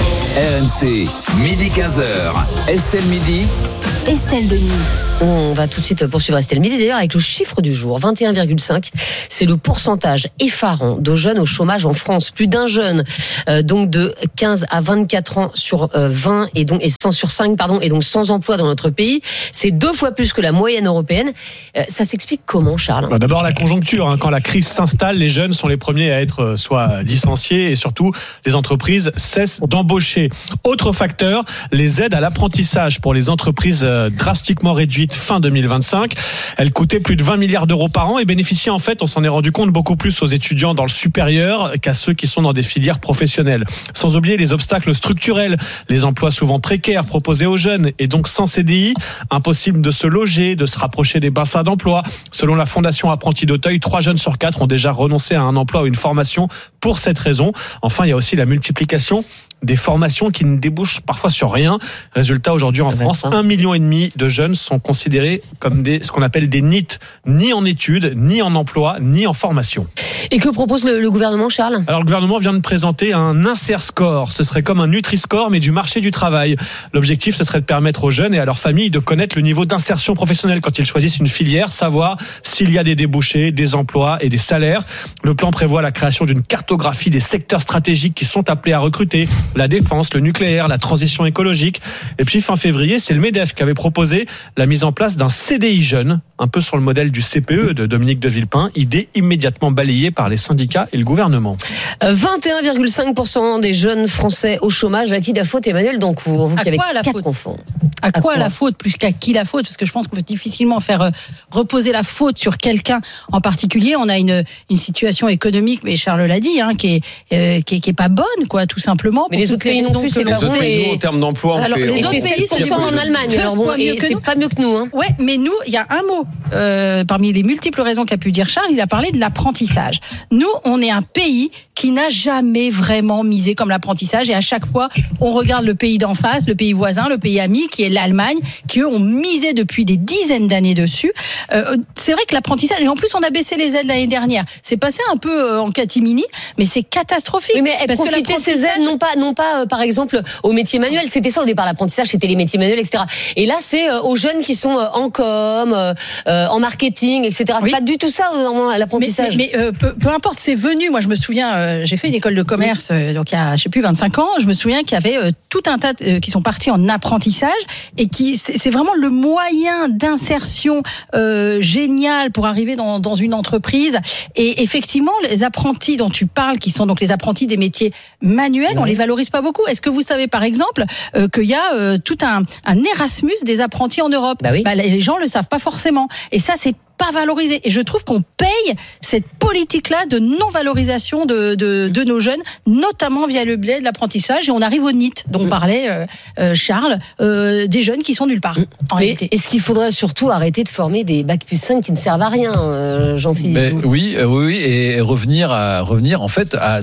R M C, midi quinze heures. Estelle Midi.
Estelle Denis.
On va tout de suite poursuivre Estelle Midi d'ailleurs avec le chiffre du jour, vingt et un virgule cinq. C'est le pourcentage effarant de jeunes au chômage en France. Plus d'un jeune, euh, donc de quinze à vingt-quatre ans sur euh, vingt et donc et cent sur cinq, pardon, et donc sans emploi dans notre pays. C'est deux fois plus que la moyenne européenne. Euh, ça s'explique comment, Charles?
Bah d'abord la conjoncture. Hein. Quand la crise s'installe, les jeunes sont les premiers à être euh, soit licenciés et surtout les entreprises cessent d'embaucher. Autre facteur, les aides à l'apprentissage pour les entreprises euh, drastiquement réduites fin deux mille vingt-cinq. Elle coûtait plus de vingt milliards d'euros par an et bénéficiait en fait, on s'en est rendu compte, beaucoup plus aux étudiants dans le supérieur qu'à ceux qui sont dans des filières professionnelles. Sans oublier les obstacles structurels, les emplois souvent précaires proposés aux jeunes et donc sans C D I, impossible de se loger, de se rapprocher des bassins d'emploi. Selon la Fondation Apprentis d'Auteuil, trois jeunes sur quatre ont déjà renoncé à un emploi ou une formation pour cette raison. Enfin, il y a aussi la multiplication des formations qui ne débouchent parfois sur rien. Résultat, aujourd'hui en France, un million et demi de jeunes sont considérés comme des, ce qu'on appelle des N I T, ni en études, ni en emploi, ni en formation.
Et que propose le, le gouvernement, Charles?
Alors le gouvernement vient de présenter un Insert Score. Ce serait comme un Nutri-Score, mais du marché du travail. L'objectif, ce serait de permettre aux jeunes et à leurs familles de connaître le niveau d'insertion professionnelle quand ils choisissent une filière, savoir s'il y a des débouchés, des emplois et des salaires. Le plan prévoit la création d'une cartographie des secteurs stratégiques qui sont appelés à recruter, la défense, le nucléaire, la transition écologique. Et puis fin février, c'est le MEDEF qui avait proposé la mise en place d'un C D I jeune, un peu sur le modèle du C P E de Dominique de Villepin, idée immédiatement balayée par les syndicats et le gouvernement.
vingt et un virgule cinq pour cent des jeunes Français au chômage. À qui la faute, Emmanuel Dancourt? Vous qui avez quatre enfants.
À quoi, à quoi la faute plus qu'à qui la faute? Parce que je pense qu'on peut difficilement faire euh, reposer la faute sur quelqu'un en particulier. On a une, une situation économique, mais Charles l'a dit, hein, qui, est, euh, qui, est, qui est pas bonne, quoi, tout simplement.
Mais les autres pays non plus, c'est pas bon.
Nous, en termes d'emploi, on
alors,
fait.
Les autres pays, c'est sept pour cent en Allemagne. Alors bon, et c'est pas mieux que nous. Hein.
Ouais, mais nous, il y a un mot euh, parmi les multiples raisons qu'a pu dire Charles. Il a parlé de l'apprentissage. Nous, on est un pays qui n'a jamais vraiment misé comme l'apprentissage, et à chaque fois, on regarde le pays d'en face, le pays voisin, le pays ami, qui est l'Allemagne, qui eux ont misé depuis des dizaines d'années dessus. Euh, c'est vrai que l'apprentissage, et en plus on a baissé les aides l'année dernière, c'est passé un peu euh, en catimini, mais c'est catastrophique.
Oui, mais
parce
profiter
que
ces aides, non pas, non pas euh, par exemple aux métiers manuels, c'était ça au départ, l'apprentissage, c'était les métiers manuels, et cetera. Et là, c'est euh, aux jeunes qui sont euh, en com, euh, euh, en marketing, et cetera. C'est oui. Pas du tout ça euh, l'apprentissage.
Mais, mais, mais euh, peu, peu importe, c'est venu. Moi, je me souviens, euh, j'ai fait une école de commerce, euh, donc il y a, je sais plus, vingt-cinq ans. Je me souviens qu'il y avait euh, tout un tas de, euh, qui sont partis en apprentissage et qui, c'est, c'est vraiment le moyen d'insertion euh, génial pour arriver dans, dans une entreprise. Et effectivement, les apprentis dont tu parles, qui sont donc les apprentis des métiers manuels, oui. On les valorise pas beaucoup. Est-ce que vous savez, par exemple, euh, qu'il y a euh, tout un, un Erasmus des apprentis en Europe?
Bah oui.
Bah, les gens le savent pas forcément. Et ça, c'est pas valorisé. Et je trouve qu'on paye cette politique-là de non-valorisation de, de, de nos jeunes, notamment via le biais de l'apprentissage. Et on arrive au N I T, dont mmh. parlait euh, euh, Charles, euh, des jeunes qui sont nulle part. Mmh. En
Mais
réalité.
Est-ce qu'il faudrait surtout arrêter de former des bac plus cinq qui ne servent à rien, euh, Jean-Philippe?
Mais, oui, euh, oui, et revenir à revenir en fait à ce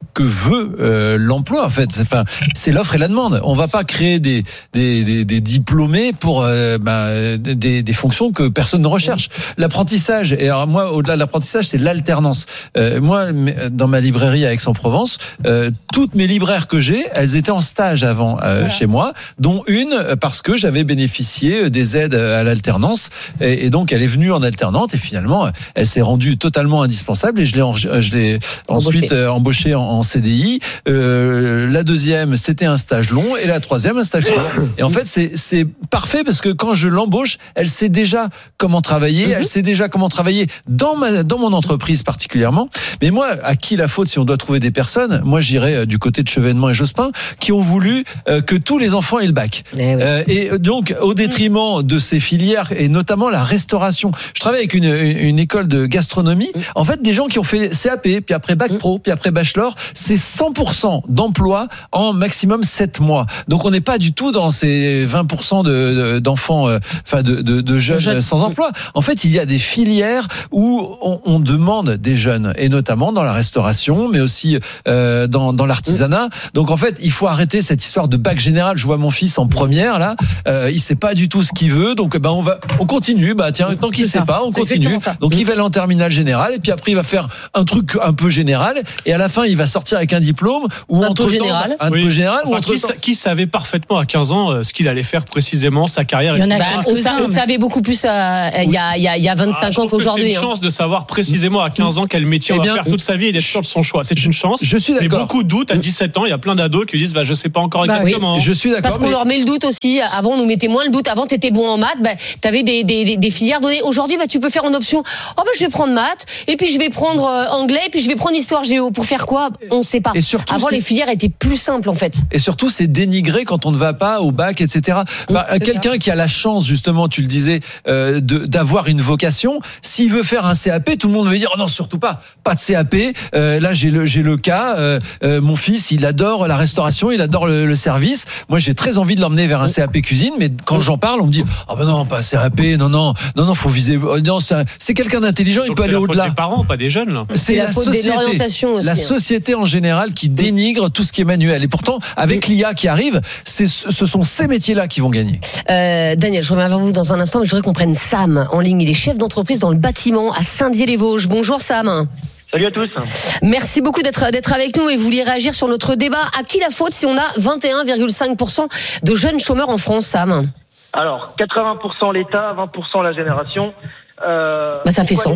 que veut euh, l'emploi en fait. Enfin, c'est l'offre et la demande. On va pas créer des des des, des diplômés pour euh, bah, des des fonctions que personne ne recherche. L'apprentissage, et alors moi au-delà de l'apprentissage, c'est l'alternance. Euh, moi, dans ma librairie à Aix-en-Provence, euh, toutes mes libraires que j'ai, elles étaient en stage avant euh, voilà. chez moi, dont une parce que j'avais bénéficié des aides à l'alternance, et, et donc elle est venue en alternante et finalement elle s'est rendue totalement indispensable et je l'ai en, je l'ai ensuite euh, embauchée en, en C D I. Euh, la deuxième, c'était un stage long et la troisième, un stage court. Et en fait, c'est c'est parfait parce que quand je l'embauche, elle sait déjà comment travailler, mm-hmm. elle sait déjà comment travailler dans ma dans mon entreprise particulièrement. Mais moi, à qui la faute si on doit trouver des personnes? Moi, j'irais du côté de Chevènement et Jospin qui ont voulu euh, que tous les enfants aient le bac. Eh oui. euh, et donc, au détriment de ces filières et notamment la restauration. Je travaille avec une, une école de gastronomie. En fait, des gens qui ont fait C A P, puis après bac pro, puis après bachelor, c'est cent pour cent d'emploi en maximum sept mois. Donc, on n'est pas du tout dans ces vingt pour cent de, de, d'enfants, euh, enfin de, de, de jeunes Jeune. sans emploi. En fait, il y a des filières où on, on demande des jeunes, et notamment dans la restauration, mais aussi euh, dans, dans l'artisanat. Donc, en fait, il faut arrêter cette histoire de bac général. Je vois mon fils en première là, euh, il sait pas du tout ce qu'il veut, donc ben on va, on continue. Bah tiens, tant qu'il sait pas, on continue. Donc il va aller en terminale générale et puis après il va faire un truc un peu général et à la fin il va sortir avec un diplôme ou
un peu général,
un peu général. Ou qui, sa, qui savait parfaitement à quinze ans euh, ce qu'il allait faire précisément, sa carrière.
Il y en a bah, on, sa, on savait beaucoup plus à, il y a il y a il y a vingt-cinq ah, ans qu'aujourd'hui.
C'est une chance hein. de savoir précisément à quinze ans quel métier on va faire toute sa vie et d'être sûr de son choix. C'est une chance.
Je suis d'accord.
Mais beaucoup de doutes à dix-sept ans. Il y a plein d'ados qui disent bah je sais pas encore bah, exactement.
Oui. Je suis d'accord.
Parce qu'on mais... leur met le doute aussi. Avant on nous mettait moins le doute. Avant t'étais bon en maths, bah, t'avais des, des, des, des filières données. Aujourd'hui, bah, tu peux faire en option. Oh, bah, je vais prendre maths, et puis je vais prendre euh, anglais, et puis je vais prendre histoire géo. Pour faire quoi? On ne sait pas. Et surtout, avant, c'est... les filières étaient plus simples, en fait.
Et surtout, c'est dénigré quand on ne va pas au bac, et cetera. Mmh, bah, quelqu'un ça. qui a la chance, justement, tu le disais, euh, de, d'avoir une vocation, s'il veut faire un C A P, tout le monde veut dire, oh non, surtout pas, pas de C A P. Euh, là, j'ai le, j'ai le cas, euh, euh, mon fils, il adore la restauration, il adore le, le service. Moi, j'ai très envie de l'emmener vers un C A P cuisine, mais quand mmh. j'en parle, on me dit, oh ben non, pas C A P, non, non, non, non, faut viser. Non, c'est, un, c'est quelqu'un d'intelligent,
donc
il peut aller
au-delà.
C'est la faute
des parents, pas des jeunes. Là.
C'est, c'est la, la société,
aussi,
la société en général qui dénigre tout ce qui est manuel. Et pourtant, avec l'I A qui arrive, c'est, ce sont ces métiers-là qui vont gagner.
Euh, Daniel, je reviens vers vous dans un instant, mais je voudrais qu'on prenne Sam en ligne. Il est chef d'entreprise dans le bâtiment à Saint-Dié-les-Vosges. Bonjour Sam.
Salut à tous.
Merci beaucoup d'être, d'être avec nous et vous voulez réagir sur notre débat. À qui la faute si on a vingt et un virgule cinq pour cent de jeunes chômeurs en France, Sam?
Alors, quatre-vingts pour cent l'État, vingt pour cent la génération. Euh,
bah ça fait cent.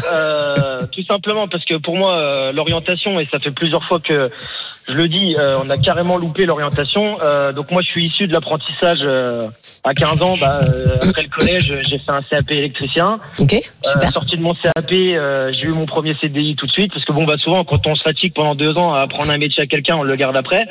Euh, tout simplement parce que pour moi, euh, l'orientation, et ça fait plusieurs fois que je le dis, euh, on a carrément loupé l'orientation. Euh, donc moi, je suis issu de l'apprentissage euh, à quinze ans. Bah, euh, après le collège, j'ai fait un C A P électricien.
Ok, super.
Euh, sorti de mon C A P, euh, j'ai eu mon premier C D I tout de suite parce que bon, bah souvent, quand on se fatigue pendant deux ans à apprendre un métier à quelqu'un, on le garde après.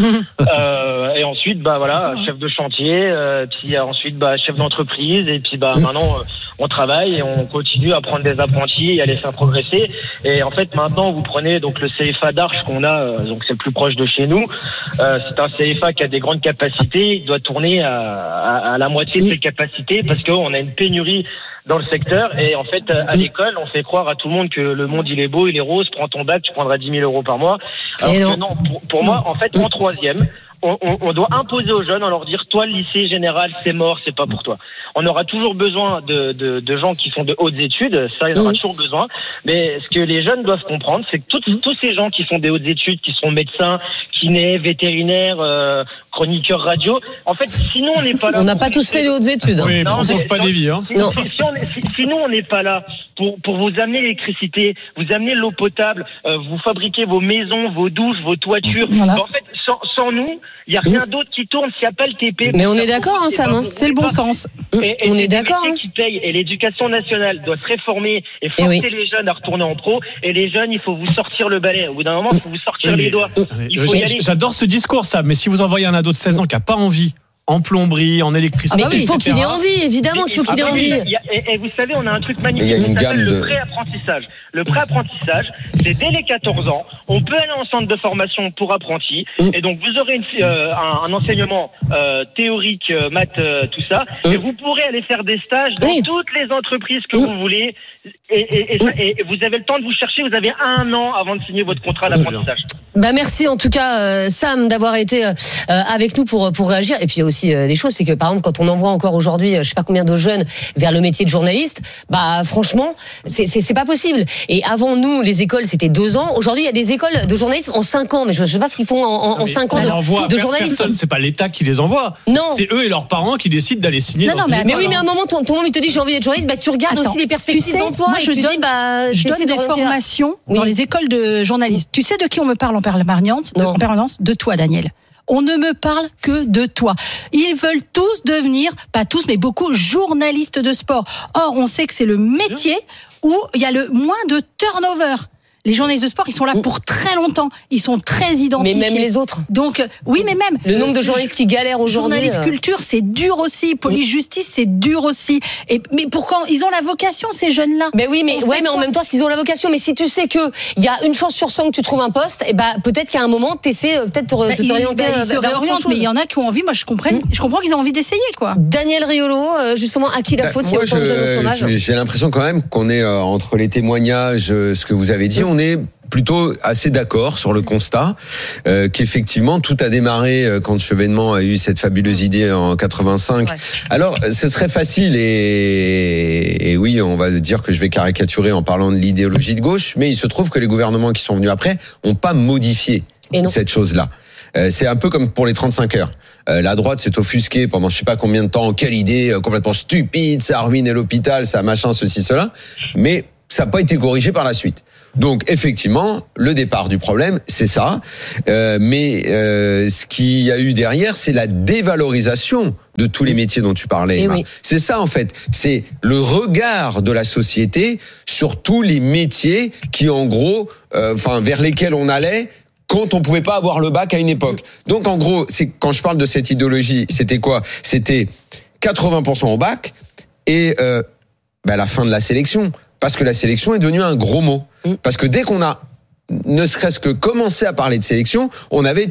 euh, et ensuite, bah voilà, chef de chantier, euh, puis ensuite, bah chef d'entreprise, et puis bah maintenant, euh, on travaille et on continue à prendre des apprentis et à les faire progresser. Et en fait, maintenant, vous prenez donc le C F A d'Arche qu'on a, euh, donc c'est le plus proche de chez nous. Euh, c'est un C F A qui a des grandes capacités. Il doit tourner à, à, à la moitié de ses capacités parce qu'on a une pénurie dans le secteur. Et en fait, à l'école, on fait croire à tout le monde que le monde, il est beau, il est rose, prends ton bac, tu prendras dix mille euros par mois. Alors que non, non pour, pour moi, en fait, en troisième, On, on, on doit imposer aux jeunes, en leur dire, toi, le lycée général, c'est mort, c'est pas pour toi. On aura toujours besoin de, de, de gens qui font de hautes études, ça, il y en aura toujours besoin. Mais ce que les jeunes doivent comprendre, c'est que tous, tous ces gens qui font des hautes études, qui sont médecins, kinés, vétérinaires, euh, chroniqueurs radio, en fait, sinon on n'est pas là.
On n'a pas tous fait des hautes études.
Oui, mais on sauve pas des vies. Hein.
Si, si, si, on est, si, sinon, on n'est pas là pour, pour vous amener l'électricité, vous amener l'eau potable, euh, vous fabriquer vos maisons, vos douches, vos toitures. Voilà. En fait, sans, sans nous, il n'y a rien d'autre qui tourne s'il n'y a pas le T P.
Mais on est d'accord, hein, Sam.
C'est le bon sens.
Et, et
on est d'accord.
C'est hein. qui paye. Et l'éducation nationale doit se réformer et forcer et oui. les jeunes à retourner en pro. Et les jeunes, il faut vous sortir le balai. Au bout d'un moment, il faut vous sortir
oui,
les doigts.
Il faut y aller. J'adore ce discours, Sam. Mais si vous envoyez un ado de seize ans qui n'a pas envie en plomberie, en électricité.
Ah bah oui, il faut qu'il ait envie, évidemment qu'il faut qu'il ait
Ah bah oui,
envie.
il y a- et, et vous savez, on a un truc magnifique
Il y a une
qui s'appelle
gamme de-
le pré-apprentissage. Le pré-apprentissage, c'est dès les quatorze ans, on peut aller en centre de formation pour apprentis,
Mmh.
et donc vous aurez une, euh, un, un enseignement euh, théorique, euh, maths, euh, tout ça,
Mmh.
et vous pourrez aller faire des stages dans
Oui.
toutes les entreprises que vous voulez, et, et, et, ça- et vous avez le temps de vous chercher, vous avez un an avant de signer votre contrat d'apprentissage.
Bah merci en tout cas euh, Sam d'avoir été euh, avec nous pour pour réagir. Et puis il y a aussi euh, des choses, c'est que par exemple quand on envoie encore aujourd'hui, euh, je sais pas combien de jeunes vers le métier de journaliste, bah franchement c'est c'est c'est pas possible. Et avant nous les écoles c'était deux ans. Aujourd'hui il y a des écoles de journalisme en cinq ans, mais je, je sais pas ce qu'ils font en, en, en cinq ans
On envoie
de, de
per-
journalisme.
personne, c'est pas l'État qui les envoie.
Non.
C'est eux et leurs parents qui décident d'aller signer.
Non,
dans
non,
une
mais,
école,
mais oui, mais à
hein.
un moment, ton, ton moment, il te dit j'ai envie d'être journaliste, bah tu regardes
Attends,
aussi les perspectives
tu sais,
d'emploi.
moi,
et
je
tu
donne,
dis, bah,
je
j'essaie
donne des
d'orienter.
formations
Oui.
dans les écoles de journalistes. Tu sais de qui on me parle en permanence, de, en permanence de toi, Daniel. On ne me parle que de toi. Ils veulent tous devenir, pas tous, mais beaucoup, journalistes de sport. Or, on sait que c'est le métier où il y a le moins de turnover. Les journalistes de sport, ils sont là pour très longtemps. Ils sont très identifiés.
Mais même les autres.
Donc, euh, oui, mais même.
Le nombre de journalistes qui galèrent aujourd'hui.
Journaliste
euh.
culture, c'est dur aussi. Police justice, c'est dur aussi. Et, mais pourquoi ils ont la vocation, ces jeunes-là?
Ben oui, mais, ouais, mais en même temps, s'ils ont la vocation, mais si tu sais que il y a une chance sur cent que tu trouves un poste, et ben, peut-être qu'à un moment, t'essaies, euh, peut-être de
Bah,
te
ils,
t'orienter.
bah, ils
euh,
se
vers autre
réorientent,
chose.
mais il y en a qui ont envie. Moi, je comprends, je comprends qu'ils ont envie d'essayer, quoi.
Daniel Riolo, euh, justement, à qui la
Bah,
faute s'il y a
moi,
autant de jeunes au
je-
chômage?
je- j'ai l'impression quand même qu'on est euh, entre les témoignages, euh, ce que vous avez dit, on est plutôt assez d'accord sur le constat euh, qu'effectivement tout a démarré euh, quand Chevènement a eu cette fabuleuse idée en quatre-vingt-cinq. Ouais. Alors, ce serait facile et, et oui, on va dire que je vais caricaturer en parlant de l'idéologie de gauche, mais il se trouve que les gouvernements qui sont venus après ont pas modifié cette chose-là. Euh, c'est un peu comme pour les trente-cinq heures. Euh, la droite s'est offusquée pendant je sais pas combien de temps. Quelle idée euh, complètement stupide, ça a ruiné l'hôpital, ça machin, ceci, cela. Mais ça n'a pas été corrigé par la suite. Donc effectivement, le départ du problème, c'est ça. Euh, mais euh, ce qu'il y a eu derrière, c'est la dévalorisation de tous les métiers dont tu parlais, Emma. Oui. C'est ça en fait. C'est le regard de la société sur tous les métiers qui, en gros, euh, enfin vers lesquels on allait quand on pouvait pas avoir le bac à une époque. Donc en gros, c'est quand je parle de cette idéologie, c'était quoi? C'était quatre-vingts pour cent au bac et euh, bah, la fin de la sélection. Parce que la sélection est devenue un gros mot. Parce que dès qu'on a, ne serait-ce que commencé à parler de sélection, on avait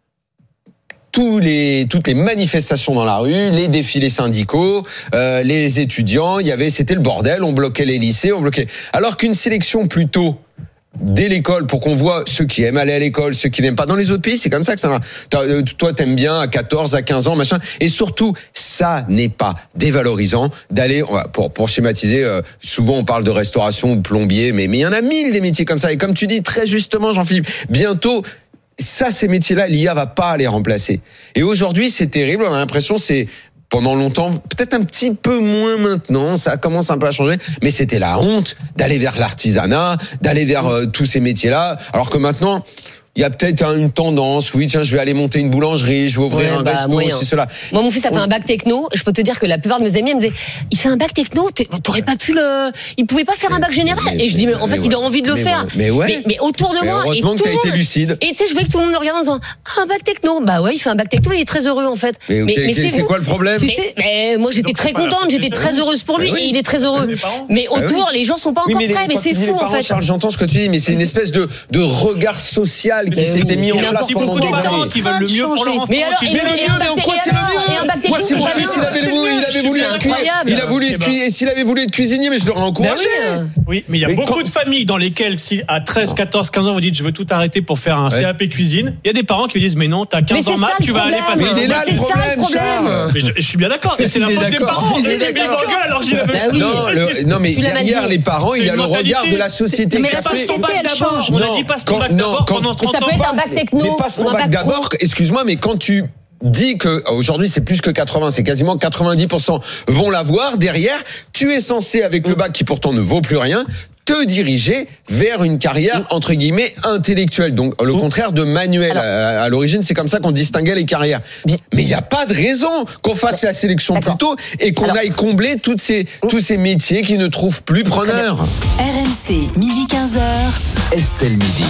tous les, toutes les manifestations dans la rue, les défilés syndicaux, euh, les étudiants, il y avait, c'était le bordel, on bloquait les lycées, on bloquait. Alors qu'une sélection plutôt dès l'école, pour qu'on voit ceux qui aiment aller à l'école, ceux qui n'aiment pas. Dans les autres pays, c'est comme ça que ça va. Toi, t'aimes bien à quatorze, à quinze ans, machin. Et surtout, ça n'est pas dévalorisant d'aller, pour, pour schématiser, euh, souvent on parle de restauration ou plombier, mais, mais il y en a mille des métiers comme ça. Et comme tu dis très justement, Jean-Philippe, bientôt, ça, ces métiers-là, l'I A va pas les remplacer. Et aujourd'hui, c'est terrible. On a l'impression, c'est, pendant longtemps, peut-être un petit peu moins maintenant, ça commence un peu à changer, mais c'était la honte d'aller vers l'artisanat, d'aller vers euh, tous ces métiers-là, alors que maintenant, il y a peut-être une tendance, oui, tiens, je vais aller monter une boulangerie, je vais ouvrir ouais, un bah, resto, moyen. C'est cela.
Moi, mon fils a fait
On...
un bac techno. Je peux te dire que la plupart de mes amis me disaient, il fait un bac techno, t'aurais pas pu le, il pouvait pas faire un bac général. Mais, et je dis, mais en fait, mais il ouais. a envie de le
mais
faire.
Mais, ouais.
mais, mais autour de
mais
moi,
heureusement
et
que
tout
t'as été lucide.
Et tu sais, je voyais que tout le monde me regardait en disant, ah, un bac techno. Bah ouais, il fait un bac techno, il est très heureux, en fait.
Mais, mais, mais c'est, c'est quoi le problème?
Tu sais, mais moi, j'étais très contente, j'étais très heureuse pour lui, et il est très heureux. Mais autour, les gens sont pas encore prêts, mais c'est fou, en fait.
Charles, j'entends ce que tu dis, mais c'est une espèce de, de regard social qui s'était mis en place pendant des années.
Qui veulent le mieux pour leur enfant.
Mais alors,
mais le mieux, mais en quoi c'est le mieux? Moi, si mon fils, il avait voulu, il avait voulu être cuisinier, il a voulu être cuisinier, s'il avait voulu être cuisinier, mais je l'aurais encouragé.
Oui, mais il y a beaucoup de familles dans lesquelles, si à treize, quatorze, quinze ans, vous dites, je veux tout arrêter pour faire un C A P cuisine, il y a des parents qui disent, mais non, t'as quinze ans maths, tu vas aller passer.
Mais il est là le problème, Charles.
Mais je suis bien d'accord, c'est la faute des parents. Il est d'accord. Alors j'y avais.
Non, mais derrière les parents, il y a le regard de la société.
Mais la société, elle change.
On n'a dit pas ce qu'on bac d'abord pendant trente ans.
Ça peut être un bac techno.
Mais pas ce qu'on bac d'abord, excuse-moi, mais quand tu dis que aujourd'hui c'est plus que quatre-vingts, c'est quasiment quatre-vingt-dix pour cent vont l'avoir, derrière, tu es censé, avec le bac qui pourtant ne vaut plus rien, te diriger vers une carrière entre guillemets intellectuelle, donc le contraire de manuel. Alors, à, à l'origine, c'est comme ça qu'on distinguait les carrières. Mais il n'y a pas de raison qu'on fasse la sélection plus tôt et qu'on Alors, aille combler toutes ces, tous ces métiers qui ne trouvent plus preneurs.
R M C, midi quinze heures.
Estelle Midi.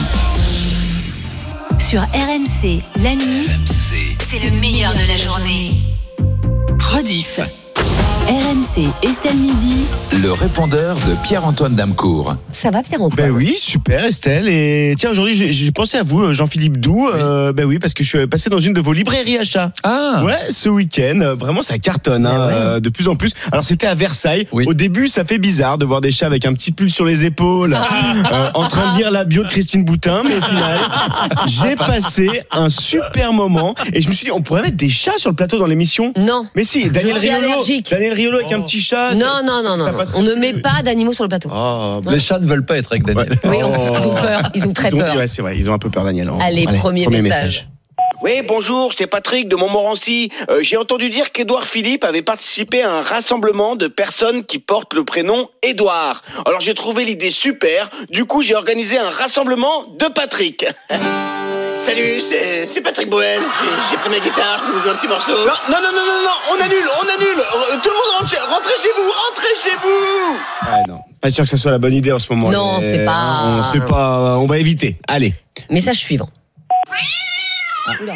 Sur R M C, la nuit, c'est le meilleur de la journée. diff. R M C Estelle Midi.
Le répondeur de Pierre-Antoine Damecourt.
Ça va, Pierre-Antoine?
Ben oui, super Estelle. Et tiens, aujourd'hui, j'ai, j'ai pensé à vous, Jean-Philippe Doux. Oui. Euh, ben oui, parce que je suis passé dans une de vos librairies achats.
Ah.
Ouais, ce week-end. Vraiment, ça cartonne, hein, ouais. euh, de plus en plus. Alors, c'était à Versailles. Oui. Au début, ça fait bizarre de voir des chats avec un petit pull sur les épaules, euh, en train de lire la bio de Christine Boutin. Mais au final, j'ai passé un super moment. Et je me suis dit, on pourrait mettre des chats sur le plateau dans l'émission.
Non.
Mais si, Daniel
Je suis
Riolo.
allergique.
Daniel Riolo avec oh. un petit chat.
Non,
ça,
non,
ça,
non,
ça,
non.
ça
On ne met pas d'animaux sur le plateau.
Oh,
bah. Les chats ne veulent pas être avec Daniel.
Ouais. Oui,
oh.
ils ont peur. Ils ont très
ils ont,
peur.
Ouais, c'est vrai, ils ont un peu peur, Daniel.
Allez, Allez premier, premier message. message.
Oui, bonjour, c'est Patrick de Montmorency. Euh, j'ai entendu dire qu'Édouard Philippe avait participé à un rassemblement de personnes qui portent le prénom Édouard. Alors j'ai trouvé l'idée super, du coup j'ai organisé un rassemblement de Patrick. Salut, c'est, c'est Patrick Boel, j'ai, j'ai pris ma guitare, je vais vous jouer un petit morceau. Non, non, non, non, non, non, on annule, on annule. Tout le monde rentre chez, rentrez chez vous, rentrez chez vous.
Ah non, pas sûr que ce soit la bonne idée en ce moment.
Non, mais c'est pas...
On, c'est pas... On va éviter, allez.
Message suivant. Oula.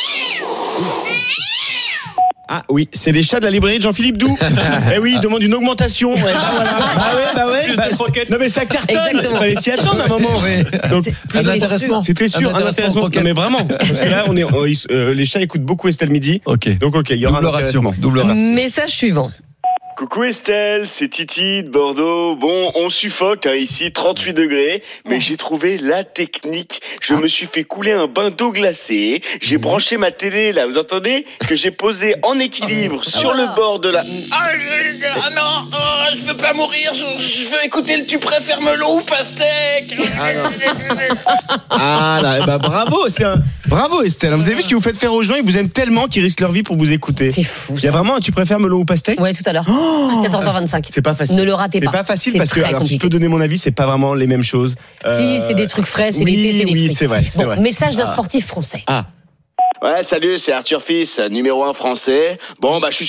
Ah oui, c'est les chats de la librairie de Jean-Philippe Doux. Eh oui, ils demandent une augmentation. Ouais, bah voilà. Bah ouais, bah ouais. Bah, non mais ça cartonne. Exactement. Il fallait s'y attendre un moment. Ouais. Donc,
c'est, un intéressement.
C'était sûr, un intéressement. Non mais vraiment. Parce que là, on est, on, euh, les chats écoutent beaucoup Estelle Midi.
Ok.
Donc ok, il y aura
double
un
ration.
Double ration.
Message suivant.
Coucou Estelle, c'est Titi de Bordeaux. Bon, on suffoque hein, ici, trente-huit degrés, mais j'ai trouvé la technique. Je me suis fait couler un bain d'eau glacée, j'ai branché ma télé, là, vous entendez, que j'ai posé en équilibre sur le bord de la... Ah, je... ah non, oh, je veux pas mourir, je, je veux écouter le tu préfères melon ou pastèque.
Ah, ah là, bah bravo, c'est un... bravo Estelle. Vous avez vu ce que vous faites faire aux gens, ils vous aiment tellement qu'ils risquent leur vie pour vous écouter.
C'est fou.
Il y a vraiment un tu préfères melon ou pastèque?
Ouais, tout à l'heure. Oh quatorze heures vingt-cinq.
C'est pas facile.
Ne le ratez
c'est
pas.
C'est pas facile
c'est
parce que, alors, compliqué. Si je peux donner mon avis, c'est pas vraiment les mêmes choses.
Si, euh... c'est des trucs frais, c'est
oui,
l'été, c'est des
oui,
frites.
c'est vrai, c'est
bon,
vrai.
Message d'un
ah.
sportif français.
Ah.
Ouais, salut, c'est Arthur Fils, numéro un français. Bon, bah, je suis